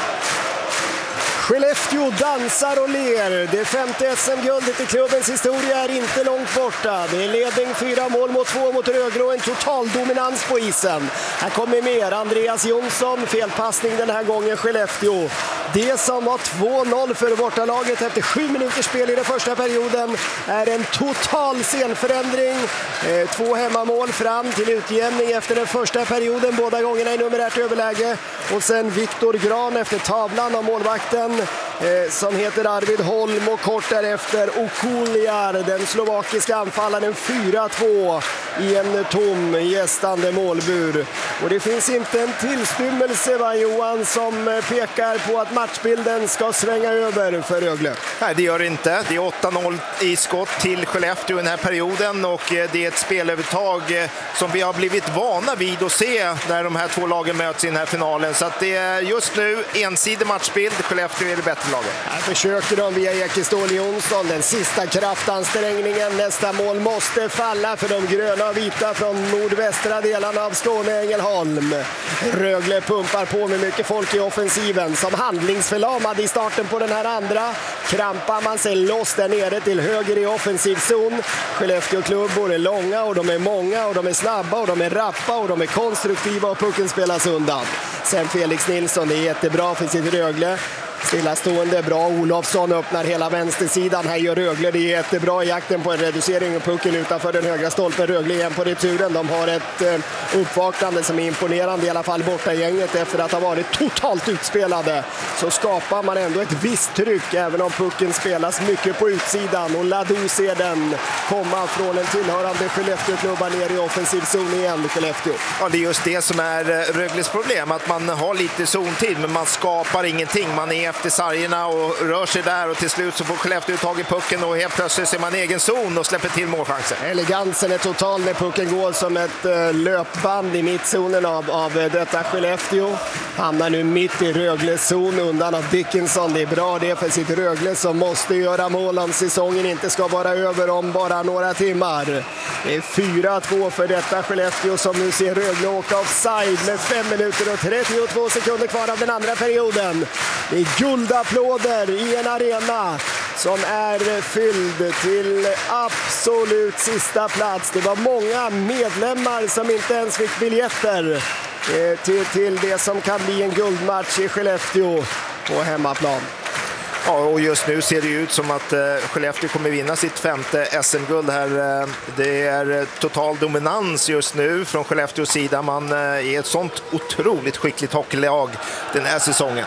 Skellefteå dansar och ler. Det femte S M-guldet i klubbens historia är inte långt borta. Det är ledning fyra mål mot två mot Rögle, en total dominans på isen. Här kommer mer. Andreas Jonsson, felpassning den här gången Skellefteå. Det som var två noll för bortalaget efter sju minuters spel i den första perioden är en total scenförändring. Eh, två hemmamål fram till utjämning efter den första perioden, båda gångerna i numerärt överläge. Och sen Viktor Gran efter tavlan av målvakten eh, som heter Arvid Holm och kort därefter Okuliar, den slovakiska anfallaren, fyra två i en tom gästande målbur. Och det finns inte en tillstymmelse, va, Johan, som pekar på att matchbilden ska svänga över för Rögle. Nej, det gör det inte. Det är åtta noll i skott till Skellefteå i den här perioden och det är ett spelövertag som vi har blivit vana vid att se när de här två lagen möts i den här finalen. Så att det är just nu ensidig matchbild. Skellefteå är det bättre laget. Här försöker de via Ekestål Jonsson. Den sista kraftansträngningen. Nästa mål måste falla för de gröna och vita från nordvästra delarna av Skåne, Ängelholm. Rögle pumpar på med mycket folk i offensiven. Som handlingsförlamad i starten på den här andra krampar man sig loss där nere till höger i offensiv zon. Skellefteå klubbor är långa och de är många och de är snabba och de är rappa och de är konstruktiva och pucken spelas undan. Sen Felix Nilsson, det är jättebra för sitt Rögle. Stillastående, bra. Olofsson öppnar hela vänstersidan. Här gör Rögle det jättebra i jakten på en reducering och pucken utanför den högra stolpen. Rögle igen på returen. De har ett eh, uppvaknande som är imponerande, i alla fall borta gänget efter att ha varit totalt utspelade. Så skapar man ändå ett visst tryck även om pucken spelas mycket på utsidan. Och Ladou ser den komma från en tillhörande Skellefteå-klubba ner i offensiv zon igen, Skellefteå. Ja, det är just det som är Rögles problem. Att man har lite zontid men man skapar ingenting. Man är efter sargerna och rör sig där och till slut så får Skellefteå tag i pucken och helt plötsligt ser man egen zon och släpper till målchanser. Elegansen är total när pucken går som ett uh, löpband i mittzonen av, av uh, detta Skellefteå. Hamnar nu mitt i Rögles zon undan av Dickinson. Det är bra det för sitt Rögle som måste göra mål om säsongen inte ska vara över om bara några timmar. Det är fyra två för detta Skellefteå som nu ser Rögle åka offside med fem minuter och trettiotvå sekunder kvar av den andra perioden. Det är guldapplåder i en arena som är fylld till absolut sista plats. Det var många medlemmar som inte ens fick biljetter eh, till, till det som kan bli en guldmatch i Skellefteå på hemmaplan. Ja, och just nu ser det ut som att eh, Skellefteå kommer vinna sitt femte S M-guld här. Eh, det är total dominans just nu från Skellefteås sida. Man eh, är ett sånt otroligt skickligt hockeylag den här säsongen.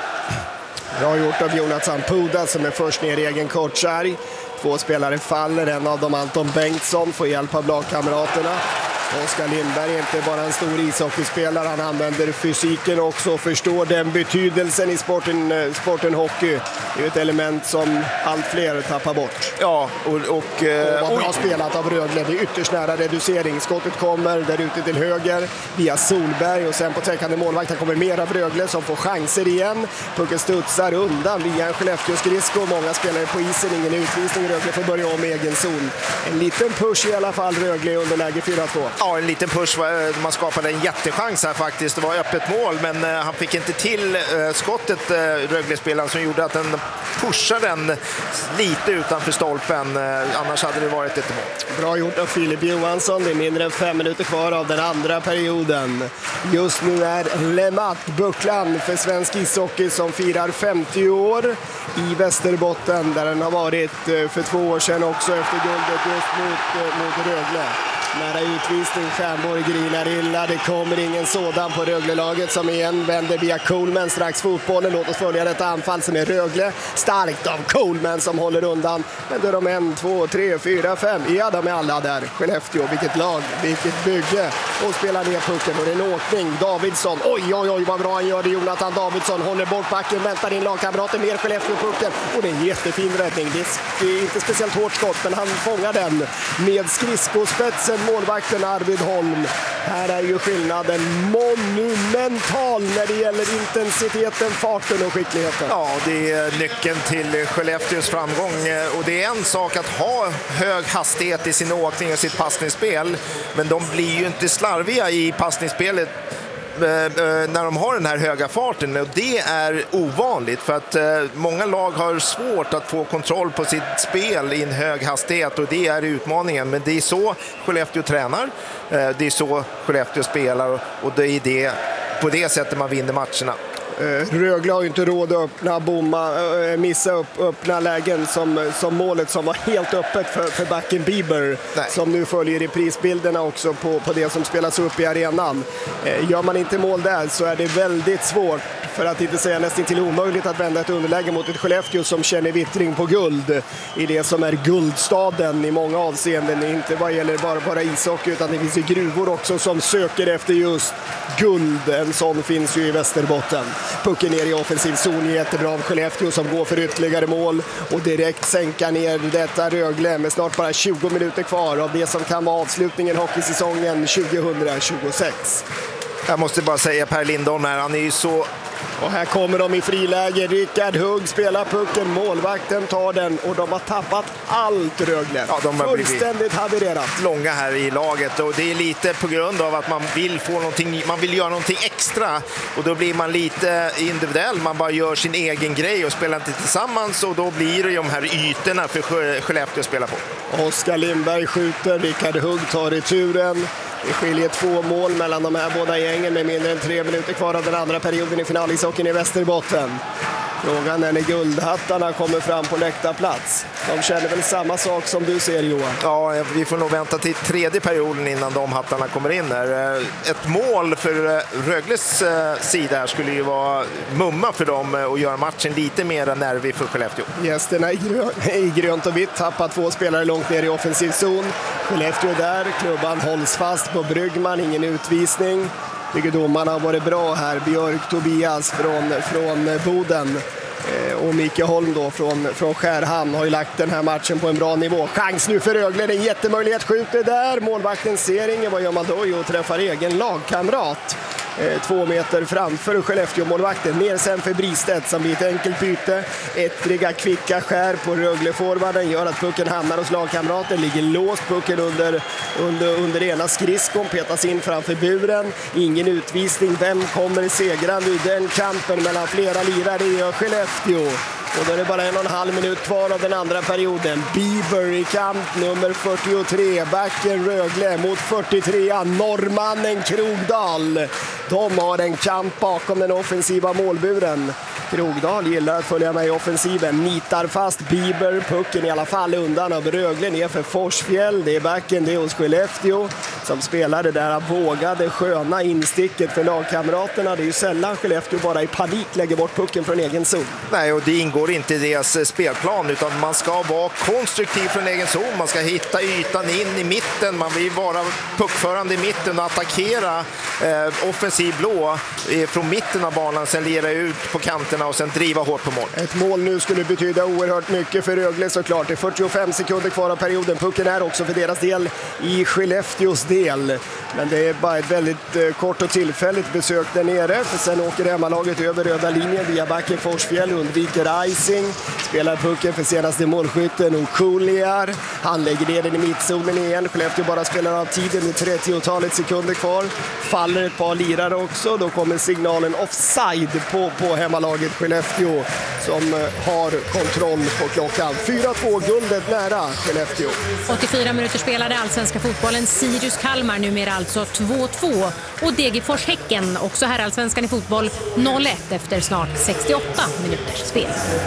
Bra gjort av Jonathan Puda som är först ner i egen kortsarg. Två spelare faller, en av dem Anton Bengtsson får hjälp av lagkamraterna. Oskar Lindberg är inte bara en stor ishockeyspelare, han använder fysiken också och förstår den betydelsen i sporten, sporten hockey. Det är ett element som allt fler tappar bort. Ja, och, och, och vad bra spelat av Rögle. Det är ytterst nära reducering. Skottet kommer där ute till höger via Solberg och sen på täckande målvakt kommer mer av Rögle som får chanser igen. Pucken studsar undan via en Skellefteå-skridsko. Många spelare på isen, ingen utvisning. Rögle får börja om med egen zon. En liten push i alla fall Rögle under läge fyra två. Ja, en liten push. Man skapade en jättechans här faktiskt. Det var öppet mål, men han fick inte till skottet, Rögle-spelaren, som gjorde att den pushade den lite utanför stolpen. Annars hade det varit ett mål. Bra gjort av Filip Johansson. Det är mindre än fem minuter kvar av den andra perioden. Just nu är Lemat bucklan för svensk ishockey som firar femtio år i Västerbotten, där den har varit för två år sedan också efter guldet just mot, mot Rögle. Nära utvisning, Stjärnborg grinar illa. Det kommer ingen sådan på Rögle-laget som igen vänder via Coleman strax fotbollen. Låt oss följa detta anfall som är Rögle. Starkt av Coleman som håller undan. Men då är de en, två, tre, fyra, fem. Ja, de är alla där. Skellefteå, vilket lag, vilket bygge. Och spelar ner pucken och det är en åkning. Davidsson, oj, oj, oj vad bra han gör det. Jonathan Davidsson håller bort backen, väntar in lagkamraten ner Skellefteå-pucken. Och det är en jättefin räddning. Det är inte speciellt hårt skott, men han fångar den med skridskospetsen. Målvakten Arvid Holm. Här är ju skillnaden monumental när det gäller intensiteten, farten och skickligheten. Ja, det är nyckeln till Skellefteås framgång. Och det är en sak att ha hög hastighet i sin åkning och sitt passningsspel. Men de blir ju inte slarviga i passningsspelet när de har den här höga farten, och det är ovanligt för att många lag har svårt att få kontroll på sitt spel i en hög hastighet, och det är utmaningen. Men det är så Skellefteå tränar, det är så Skellefteå spelar, och det är det, på det sättet man vinner matcherna. Rögle har ju inte råd att öppna, bomma, missa upp, öppna lägen som, som målet som var helt öppet för, för backen Bieber. Nej. Som nu följer i prisbilderna också på, på det som spelas upp i arenan. Gör man inte mål där så är det väldigt svårt, för att inte säga nästan till omöjligt, att vända ett underläge mot ett Skellefteå som känner vittring på guld i det som är guldstaden i många avseenden. Inte vad gäller bara, bara ishockey, utan det finns ju gruvor också som söker efter just guld. En sån finns ju i Västerbotten. Pucken ner i offensiv zon, jättebra av Skellefteå som går för ytterligare mål och direkt sänka ner detta Rögle med snart bara tjugo minuter kvar av det som kan vara avslutningen hockeysäsongen tjugohundratjugosex. Jag måste bara säga Per Lindholm här, han är ju så... Och här kommer de i friläge. Rickard Hugg spelar pucken, målvakten tar den och de har tappat allt Rögle. Ja, de har fullständigt havererat. Långa här i laget, och det är lite på grund av att man vill få någonting, man vill göra någonting extra, och då blir man lite individuell, man bara gör sin egen grej och spelar inte tillsammans, och då blir det de här ytorna för Skellefteå att spela på. Oskar Lindberg skjuter, Rickard Hugg tar returen. Det skiljer två mål mellan de här båda gängen med mindre än tre minuter kvar av den andra perioden i finalishockeyn i Västerbotten. Frågan är när guldhattarna kommer fram på läktarplats. De känner väl samma sak som du ser, Johan? Ja, vi får nog vänta till tredje perioden innan de hattarna kommer in här. Ett mål för Rögles sida skulle ju vara mumma för dem och göra matchen lite mer nervig för Skellefteå. Gästerna i, grö- i grönt och vitt tappar två spelare långt ner i offensiv zon. Skellefteå är där, klubban hålls fast på Bryggman, ingen utvisning. Tycker domarna har varit bra här. Björk Tobias från, från Boden eh, och Micke Holm då från, från Skärhamn har ju lagt den här matchen på en bra nivå. Chans nu för Rögle, en jättemöjlighet, skjuter där. Målvakten ser ingen, vad gör man då? Jo, träffar egen lagkamrat. Eh, två meter framför Skellefteå-målvakten. Ner sen för Bristedt som blir ett enkelt byte. Ettriga kvicka skär på Rögle-forwarden gör att pucken hamnar hos lagkamraten. Ligger låst, pucken under, under, under ena skridskon, petas in framför buren. Ingen utvisning. Vem kommer segrande ur den kampen mellan flera lirare? Det gör Skellefteå. Och då är det bara en och en halv minut kvar av den andra perioden. Bieber i kamp nummer fyrtiotre. Backen Rögle mot fyrtiotre. Norrmannen Krogdal. De har en kamp bakom den offensiva målburen. Krogdal gillar att följa med i offensiven. Nitar fast Bieber. Pucken i alla fall undan av Rögle ner för Forsfjäll. Det är backen, det är hos Skellefteå som spelar det där vågade sköna insticket för lagkamraterna. Det är ju sällan Skellefteå bara i panik lägger bort pucken från egen zon. Nej, och det ingår inte i deras spelplan, utan man ska vara konstruktiv från egen zon. Man ska hitta ytan in i mitten. Man vill vara puckförande i mitten och attackera eh, offensiv blå eh, från mitten av banan, sen lira ut på kanterna ytorna och sen driva hårt på mål. Ett mål nu skulle betyda oerhört mycket för Rögle såklart. Det är fyrtiofem sekunder kvar av perioden. Pucken är också för deras del i Skellefteås del. Men det är bara ett väldigt eh, kort och tillfälligt besök där nere. För sen åker hemmalaget över röda linjen via backen Forsfjäll, undviker icing. Spelar pucken för senaste målskytten och Kuliar. Han lägger ner den i mittzonen igen. Skellefteå bara spelar av tiden med trettiotalet sekunder kvar. Faller ett par lirare också. Då kommer signalen offside på, på hemmalaget Skellefteå som har kontroll på klockan. fyra två guldet nära Skellefteå. åttiofyra minuter spelade allsvenska fotbollen. Sirius Kalmar numera alltså två två. Och Degerfors Häcken, också här allsvenskan i fotboll, noll ett efter snart sextioåtta minuters spel.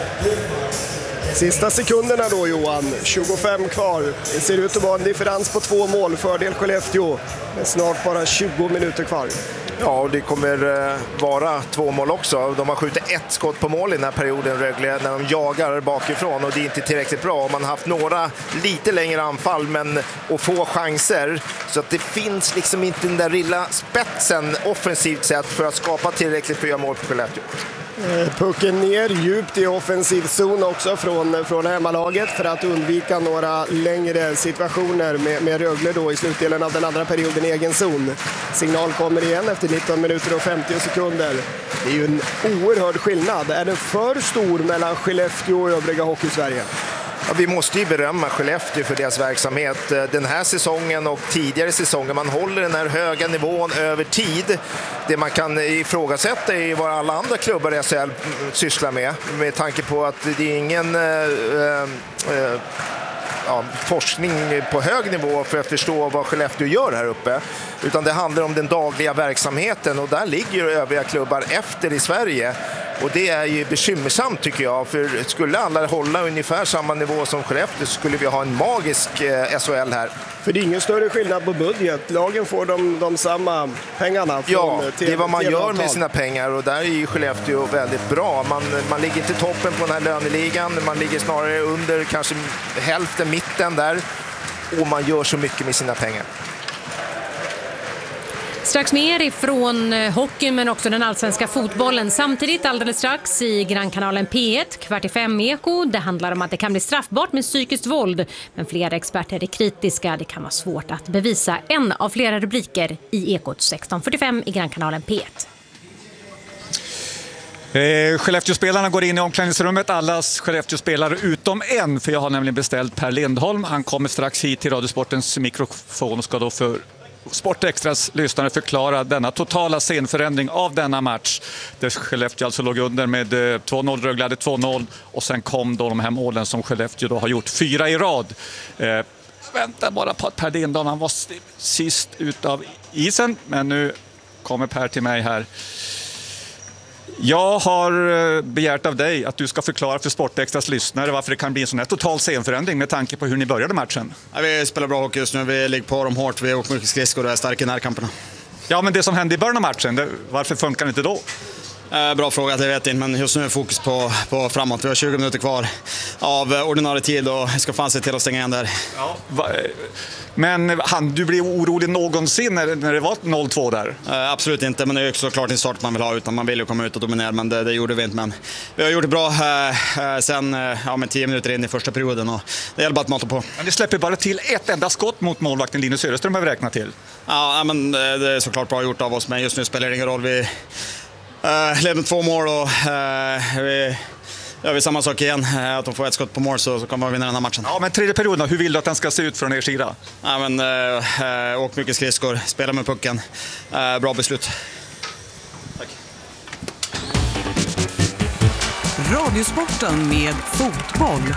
Sista sekunderna då Johan, tjugofem kvar. Det ser ut att vara en differens på två mål, fördel Skellefteå. Men snart bara tjugo minuter kvar. Ja, och det kommer eh, vara två mål också. De har skjutit ett skott på mål i den här perioden, Rögle, när de jagar bakifrån. Och det är inte tillräckligt bra. Man har haft några lite längre anfall, men att få chanser. Så att det finns liksom inte den där lilla spetsen offensivt sett för att skapa tillräckligt för att göra mål på Skellefteå. Pucken ner djupt i offensiv zon också från, från hemmalaget för att undvika några längre situationer med, med Rögle då i slutdelen av den andra perioden i egen zon. Signal kommer igen efter nitton minuter och femtio sekunder. Det är ju en oerhörd skillnad. Är den för stor mellan Skellefteå och övriga Hockey-Sverige? Ja, vi måste ju berömma Skellefteå för deras verksamhet den här säsongen och tidigare säsonger. Man håller den här höga nivån över tid. Det man kan ifrågasätta är vad alla andra klubbar i S H L sysslar med. Med tanke på att det är ingen äh, äh, ja, forskning på hög nivå för att förstå vad Skellefteå gör här uppe. Utan det handlar om den dagliga verksamheten och där ligger övriga klubbar efter i Sverige. Och det är ju bekymmersamt tycker jag, för skulle alla hålla ungefär samma nivå som Skellefteå så skulle vi ha en magisk eh, S H L här. För det är ingen större skillnad på budget. Lagen får de, de samma pengarna. Från ja, T V, det är vad man gör med avtal. sina pengar och där är ju Skellefteå väldigt bra. Man, man ligger inte i toppen på den här löneligan, man ligger snarare under kanske hälften, mitten där. Och man gör så mycket med sina pengar. Strax mer ifrån hockeyn men också den allsvenska fotbollen. Samtidigt alldeles strax i grannkanalen P ett, kvart i fem Eko. Det handlar om att det kan bli straffbart med psykiskt våld. Men flera experter är kritiska. Det kan vara svårt att bevisa. En av flera rubriker i Ekot sexton fyrtiofem i grannkanalen P ett. Eh, Skellefteå-spelarna går in i omklädningsrummet, allas Skellefteå-spelare utom en, för jag har nämligen beställt Per Lindholm. Han kommer strax hit till Radiosportens mikrofon och ska då för Sportextras lyssnare förklara denna totala scenförändring av denna match. Där Skellefteå alltså låg under med två noll, Rögle hade två noll och sen kom då de här målen som Skellefteå då har gjort fyra i rad. Eh, vänta bara på att Per Lindholm, han var sist ut av isen, men nu kommer Per till mig här. Jag har begärt av dig att du ska förklara för Sportextras lyssnare varför det kan bli en sån här total scenförändring med tanke på hur ni började matchen. Ja, vi spelar bra hockey just nu, vi ligger på dem hårt, vi åker mycket skridskor och är starka i närkamperna. Ja, men det som hände i början av matchen, det, varför funkar det inte då? Eh, bra fråga, det vet jag inte, men just nu är fokus på, på framåt. Vi har tjugo minuter kvar av ordinarie tid och jag ska fan se till att stänga igen där. Ja, va, men han, du blev orolig någonsin när, när det var noll två där? Eh, absolut inte, men det är ju såklart en start man vill ha, utan man vill ju komma ut och dominera, men det, det gjorde vi inte. Men vi har gjort det bra eh, sen eh, ja, med tio minuter in i första perioden och det gäller bara att mata på. Men det släpper bara till ett enda skott mot målvakten Linus Söderström har vi räknat till. Ja, men det är såklart bra gjort av oss, men just nu spelar det ingen roll. Vi Uh, leder två mål och uh, vi gör vi samma sak igen. Uh, att de får ett skott på mål så, så kommer vi vinna den här matchen. Ja, men tredje perioden, hur vill du att den ska se ut från er sida? Ja, men uh, uh, åk mycket skridskor, spela med pucken. Uh, bra beslut. Tack. Radiosporten med fotboll.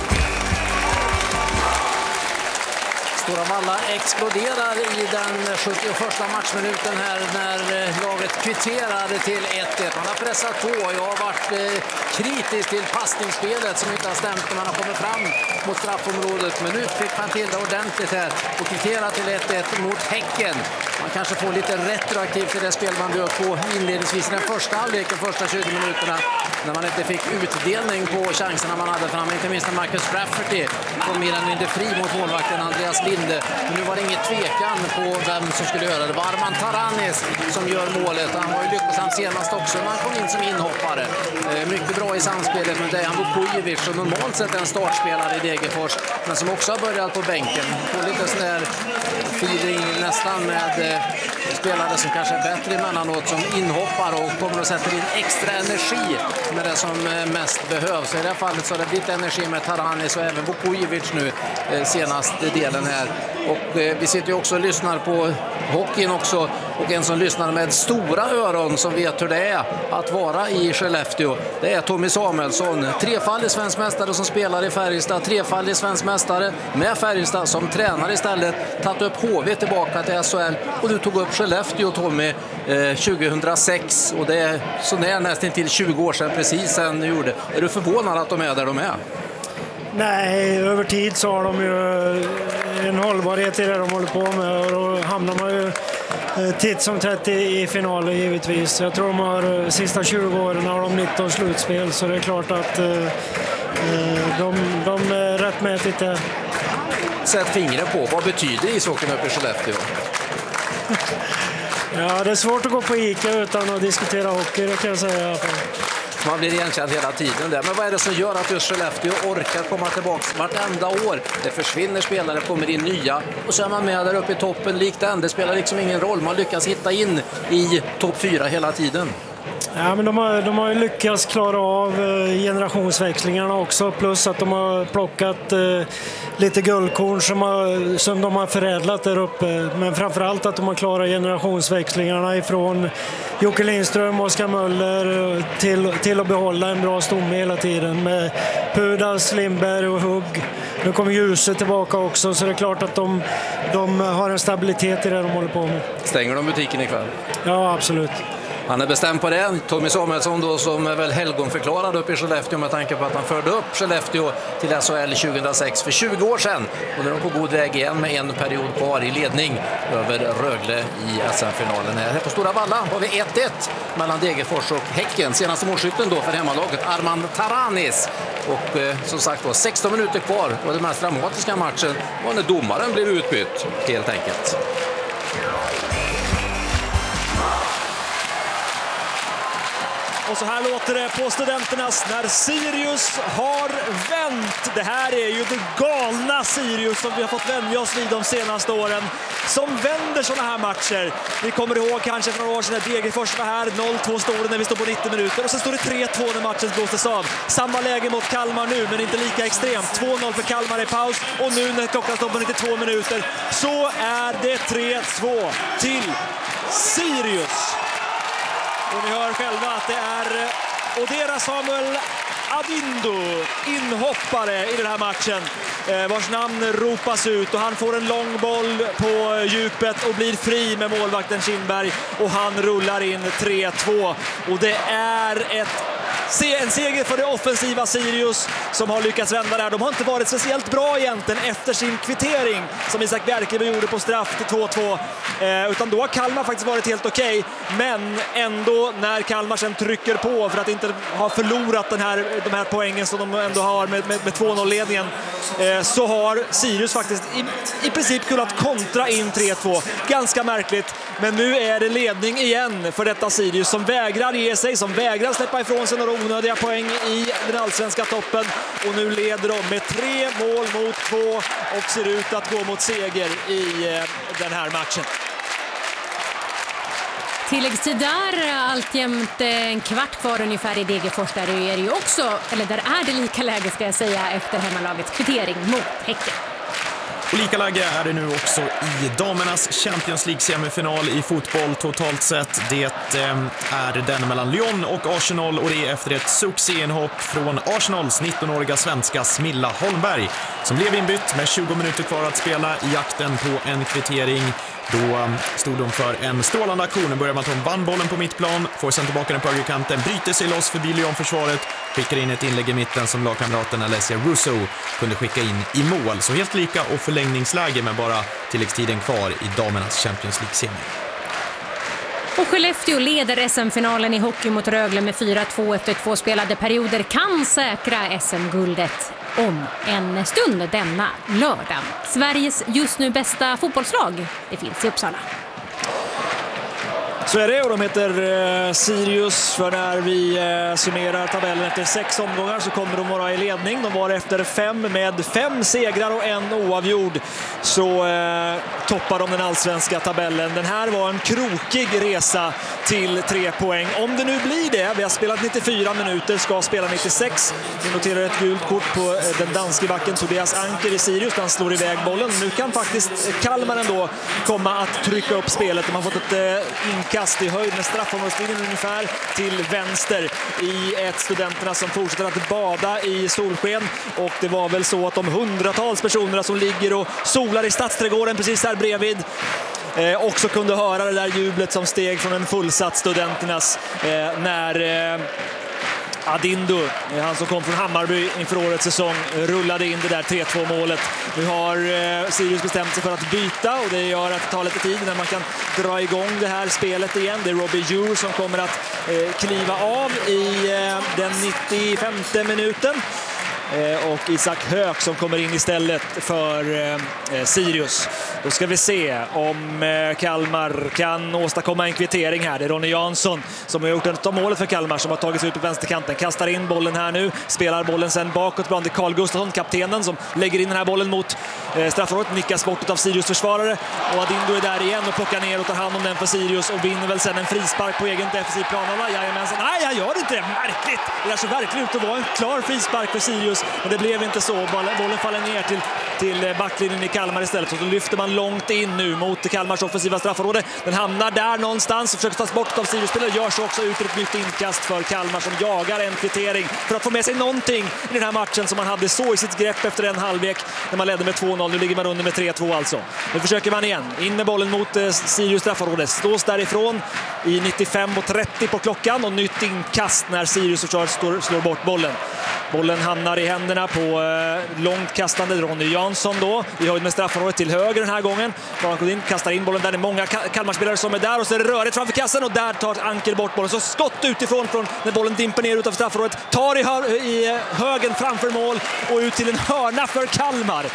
Stora Valla exploderar i den sjuttioförsta matchminuten här när laget kvitterar till ett ett. Man har pressat på. Jag har varit kritisk till passningsspelet som inte har stämt när man har kommit fram mot straffområdet. Men nu fick man till det ordentligt här och kvittera till ett ett mot Häcken. Man kanske får lite retroaktivt i det spel man bjöd på inledningsvis i den första halvleken, första tjugo minuterna, när man inte fick utdelning på chanserna man hade fram. Inte minst när Marcus Rafferty kom mer eller mindre fri mot målvakten Andreas Linde. Men nu var det ingen tvekan på vem som skulle göra det. Det var Arman Taranis som gör målet. Han var ju lyckosam senast också när han kom in som inhoppare. Mycket bra i samspelet med Dejan Vukojevic, som normalt sett är en startspelare i Degerfors, men som också har börjat på bänken. Får lite sån där feeling nästan med spelare som kanske är bättre emellanåt som inhoppar och kommer att sätta in extra energi med det som mest behövs. I det här fallet så har det blivit energi med Taranis och även Vukojevic nu senaste delen här. Och vi sitter ju också och lyssnar på hockeyn också, och en som lyssnar med stora öron som vet hur det är att vara i Skellefteå, det är Tommy Samuelsson, trefaldig svensk mästare som spelar i Färjestad, trefaldig svensk mästare med Färjestad som tränar istället, tagit upp H V tillbaka till S H L, och du tog upp Skellefteå, Tommy, eh, tjugohundrasex, och det är så när nästan till tjugo år sedan precis sen du gjorde. Är du förvånad att de är där de är? Nej, över tid så har de ju en hållbarhet i det de håller på med, och då hamnar man ju titt som tätt i, i finaler givetvis. Jag tror de har sista tjugo åren har de nitton slutspel, så det är klart att eh, de, de är rättmätigt där. Sätt fingret på, vad betyder ishockeyn uppe i Skellefteå? Ja, det är svårt att gå på Ica utan att diskutera hockey, det kan jag säga i alla fall. Man blir igenkänd hela tiden där. Men vad är det som gör att just Skellefteå orkar komma tillbaka vartenda år? Det försvinner spelare, kommer in nya, och så är man med där uppe i toppen likt den. Det spelar liksom ingen roll. Man lyckas hitta in i topp fyra hela tiden. Ja, men de har, de har ju lyckats klara av generationsväxlingarna också, plus att de har plockat eh, lite guldkorn som, har, som de har förädlat där uppe. Men framförallt att de har klarat generationsväxlingarna ifrån Jocke Lindström och Oskar Möller till, till att behålla en bra stomme hela tiden med Pudas, Lindberg och Hugg. Nu kommer Ljuset tillbaka också, så det är klart att de, de har en stabilitet i det de håller på med. Stänger de butiken ikväll? Ja, absolut. Han är bestämd på det. Tommy Samuelsson då, som är väl helgonförklarad upp i Skellefteå med tanke på att han förde upp Skellefteå till S H L tjugohundrasex för tjugo år sedan. Och nu är de på god väg igen med en period kvar i ledning över Rögle i S M-finalen. Här på Stora Valla har vi ett ett mellan Degerfors och Häcken. Senaste målskytten då för hemmalaget Arman Taranis. Och eh, som sagt då, sexton minuter kvar, och den mest dramatiska matchen var när domaren blev utbytt helt enkelt. Och så här låter det på Studenternas när Sirius har vänt. Det här är ju det galna Sirius som vi har fått vänja oss vid de senaste åren, som vänder sådana här matcher. Vi kommer ihåg kanske för några år sedan när Degerfors var här, noll två står när vi står på nittio minuter, och så står det tre två när matchen blåses av. Samma läge mot Kalmar nu, men inte lika extremt. två noll för Kalmar i paus, och nu när klockan står på nittiotvå minuter så är det tre två till Sirius. Och ni hör själva att det är Odera Samuel Adindo, inhoppare i den här matchen, eh, vars namn ropas ut, och han får en lång boll på djupet och blir fri med målvakten Kindberg, och han rullar in tre två, och det är ett en seger för det offensiva Sirius som har lyckats vända där. De har inte varit speciellt bra egentligen efter sin kvittering som Isak Bjerkeby gjorde på straff till två två, eh, utan då har Kalmar faktiskt varit helt okej, men ändå när Kalmar sen trycker på för att inte ha förlorat den här, de här poängen som de ändå har med, med, med två noll-ledningen, eh, så har Sirius faktiskt i, i princip kunnat kontra in tre två. Ganska märkligt, men nu är det ledning igen för detta Sirius som vägrar ge sig, som vägrar släppa ifrån sig några onödiga poäng i den allsvenska toppen, och nu leder de med tre mål mot två och ser ut att gå mot seger i eh, den här matchen. Tilläggstid där, alltjämt en kvart kvar ungefär i Degerfors. Där är det ju också, eller där är det lika läge ska jag säga, efter hemmalagets kvittering mot Häcken. Och lika läge är det nu också i damernas Champions League-semifinal i fotboll totalt sett. Det är den mellan Lyon och Arsenal, och det är efter ett succéinhopp från Arsenals nittonåriga svenska Smilla Holmberg. som blev inbytt med tjugo minuter kvar att spela i jakten på en kvittering. Då stod de för en strålande aktion. Börjar med att hon vann bollen på mittplan, får sen tillbaka den på högerkanten, bryter sig loss förbi Lyon-försvaret, skickar in ett inlägg i mitten som lagkamraten Alessia Russo kunde skicka in i mål. Så helt lika och förlängningsläge med bara tilläggstiden kvar i damernas Champions League-semi. Och Skellefteå leder S M-finalen i hockey mot Rögle med fyra två efter två spelade perioder, kan säkra S M-guldet om en stund denna lördag. Sveriges just nu bästa fotbollslag, det finns i Uppsala. Så är det, och de heter eh, Sirius, för när vi eh, summerar tabellen efter sex omgångar så kommer de vara i ledning. De var efter fem med fem segrar och en oavgjord, så eh, toppar de den allsvenska tabellen. Den här var en krokig resa till tre poäng. Om det nu blir det, vi har spelat nittiofyra minuter, ska spela nittiosex. Vi noterar ett gult kort på eh, den danske backen Tobias Anker i Sirius. Han slår iväg bollen. Nu kan faktiskt Kalmar ändå komma att trycka upp spelet. De har fått ett eh, inkast i höjd med straffområdeslinjen ungefär till vänster i ett Studenterna som fortsätter att bada i solsken, och det var väl så att de hundratals personerna som ligger och solar i Stadsträdgården precis här bredvid eh, också kunde höra det där jublet som steg från en fullsatt Studenternas eh, när eh, Adindu, han som kom från Hammarby inför årets säsong, rullade in det där tre två målet. Nu har eh, Sirius bestämt sig för att byta, och det gör att det tar lite tid när man kan dra igång det här spelet igen. Det är Robbie Djur som kommer att eh, kliva av i eh, den nittiofemte minuten. Eh, och Isak Höök som kommer in istället för eh, Sirius. Då ska vi se om eh, Kalmar kan åstadkomma en kvittering här. Det är Ronny Jansson som har gjort ett av målet för Kalmar, som har tagit sig ut på vänsterkanten. Kastar in bollen här nu, spelar bollen sen bakåt bland Carl Gustafsson, kaptenen, som lägger in den här bollen mot eh, straffområdet. Nickas bort av Sirius försvarare, och Adindu är där igen och plockar ner och tar hand om den för Sirius och vinner väl sen en frispark på egen defensiv planhålla. Jajamensan, nej, jag gör inte det, märkligt. Det där så verkligen ut att vara en klar frispark för Sirius, men det blev inte så. Bollen faller ner till, till backlinjen i Kalmar istället, så då lyfter man långt in nu mot Kalmars offensiva straffområde. Den hamnar där någonstans och försöker tas bort av Sirius-spelare. Görs också ut ett nytt inkast för Kalmar som jagar en kvittering för att få med sig någonting i den här matchen som man hade så i sitt grepp efter en halvlek när man ledde med två noll. Nu ligger man under med tre två alltså. Nu försöker man igen. In med bollen mot eh, Sirius straffområde. Slås därifrån i nittiofem och trettio på klockan, och nytt inkast när Sirius försvaret slår, slår bort bollen. Bollen hamnar i händerna på eh, långt kastande Ronny Jansson då. Vi har ju med straffområdet till höger den här gången. Bankudin kastar in bollen där. Det är många Kalmarspelare som är där, och så är det rörigt framför kassen, och där tar Anker bort bollen. Så skott utifrån från när bollen dimper ner ut av straffområdet. Tar i, hö i högen framför mål och ut till en hörna för Kalmar.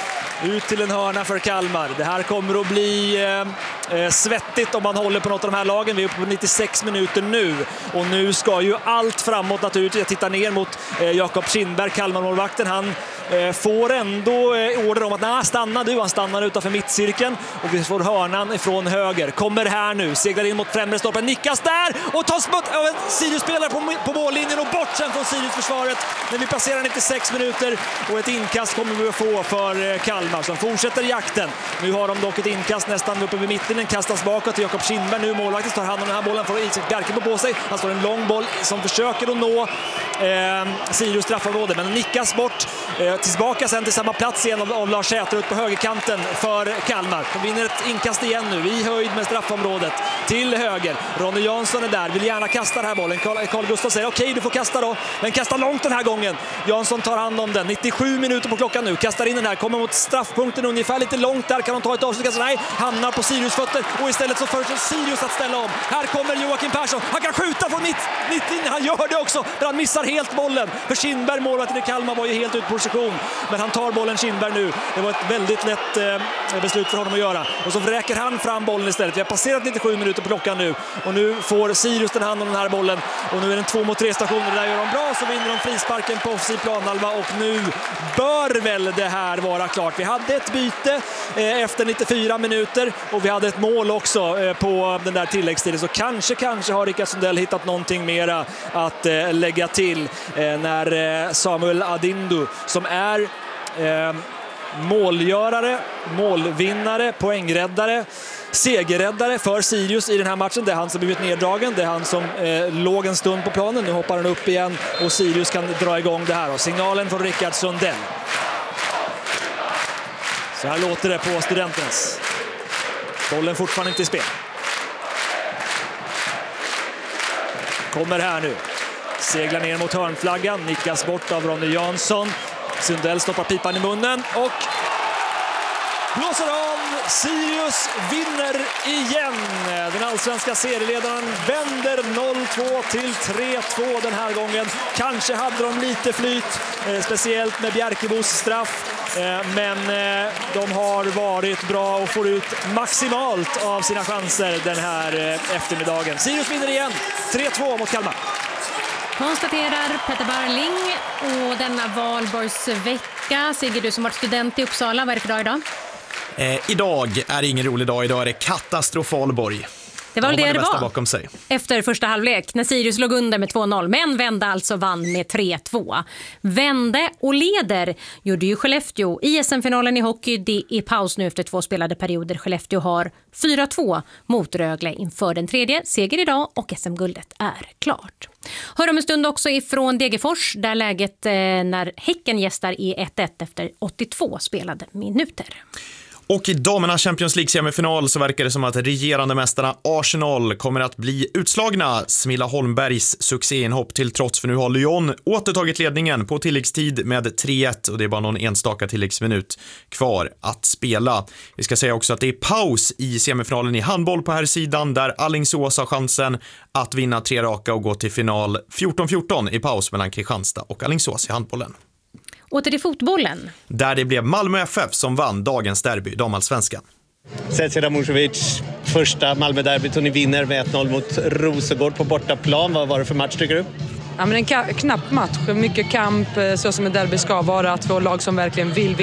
Ut till en hörna för Kalmar. Det här kommer att bli eh, svettigt om man håller på något av de här lagen. Vi är uppe på nittiosex minuter nu. Och nu ska ju allt framåt naturligtvis. Jag tittar ner mot eh, Jakob Kindberg, Kalmar-målvakten. Han eh, får ändå eh, order om att nej, stanna du. Han stannar utanför mittcirkeln. Och vi får hörnan ifrån höger. Kommer här nu. Seglar in mot främre stolpen. Nickas där. Och tas bort av en Sirius-spelare på, på mållinjen. Och bort sen från Sirius-försvaret. När vi passerar nittiosex minuter. Och ett inkast kommer vi att få för eh, Kalmar som fortsätter jakten. Nu har de dock ett inkast nästan uppe vid mitten. Den kastas bakåt till Jakob Kindberg. Nu målvakten tar hand om den här bollen, får Isak Bjerke på sig. Han står en lång boll som försöker att nå eh, Sirius straffområde, men nickas bort. Eh, tillbaka sen till samma plats igen av, av Lars Säter ut på högerkanten för Kalmar. De vinner ett inkast igen nu i höjd med straffområdet till höger. Ronny Jansson är där, vill gärna kasta den här bollen. Carl, Carl Gustaf säger okej, okay, du får kasta då. Men kasta långt den här gången. Jansson tar hand om den. nittiosju minuter på klockan nu. Kastar in den här, kommer mot straffpunkten ungefär lite långt där. Kan de ta ett avslut? Nej, hamnar på Sirius fötter, och istället så föreslår Sirius att ställa om. Här kommer Joakim Persson. Han kan skjuta från mitt, mittlinjen. Han gör det också, men han missar helt bollen. För Kindberg, målvakten i Kalmar, var ju helt ut på position. Men han tar bollen, Kindberg, nu. Det var ett väldigt lätt eh, beslut för honom att göra. Och så räcker han fram bollen istället. Vi har passerat nittiosju minuter på klockan nu. Och nu får Sirius den hand om den här bollen. Och nu är det en två mot tre stationer. Där gör de bra, så vinner de frisparken på offensiv planhalva. Och nu bör väl det här vara klart. Vi hade ett byte eh, efter nittiofyra minuter, och vi hade ett mål också eh, på den där tilläggstiden. Så kanske, kanske har Rickard Sundell hittat någonting mera att eh, lägga till eh, när eh, Samuel Adindu, som är eh, målgörare, målvinnare, poängräddare, segerräddare för Sirius i den här matchen. Det är han som blivit neddragen. Det är han som eh, låg en stund på planen. Nu hoppar han upp igen och Sirius kan dra igång det här. Och signalen från Rickard Sundell. Så här låter det på Studenternas. Bollen fortfarande inte i spel. Kommer här nu. Seglar ner mot hörnflaggan. Nickas bort av Ronny Jansson. Sundell stoppar pipan i munnen och blåser av. Sirius vinner igen. Den allsvenska serieledaren vänder noll två till tre två den här gången. Kanske hade de lite flyt, eh, speciellt med Bjerkebos straff. Eh, men eh, de har varit bra och får ut maximalt av sina chanser den här eh, eftermiddagen. Sirius vinner igen. tre två mot Kalmar. Konstaterar Petter Barling. Och denna valborgsvecka, Sigge, du som varit student i Uppsala, vad är det för dag idag? Eh, idag är det ingen rolig dag, idag är det katastrofalborg. Det var väl det det var bakom sig. Efter första halvlek när Sirius låg under med två noll, men vände alltså vann med tre två. Vände och leder gjorde ju Skellefteå i S M-finalen i hockey. Det är paus nu efter två spelade perioder. Skellefteå har fyra två mot Rögle inför den tredje. Seger idag och S M-guldet är klart. Hör om en stund också ifrån Degerfors där läget eh, när Häcken gästar i ett ett efter åttiotvå spelade minuter. Och i damernas Champions League-semifinal så verkar det som att regerande mästarna Arsenal kommer att bli utslagna. Smilla Holmbergs succéinhopp till trots, för nu har Lyon återtagit ledningen på tilläggstid med tre ett och det är bara någon enstaka tilläggsminut kvar att spela. Vi ska säga också att det är paus i semifinalen i handboll på här sidan där Alingsås har chansen att vinna tre raka och gå till final fjorton fjorton i paus mellan Kristianstad och Alingsås i handbollen. Åter till fotbollen. Där det blev Malmö F F som vann dagens derby, damallsvenskan. Zecira Musovic, första Malmö-derbyt och ni vinner med ett noll mot Rosengård på bortaplan. Vad var det för match tycker du? Ja, men en ka- knapp match, mycket kamp, så som ett derby ska vara. Två lag som verkligen vill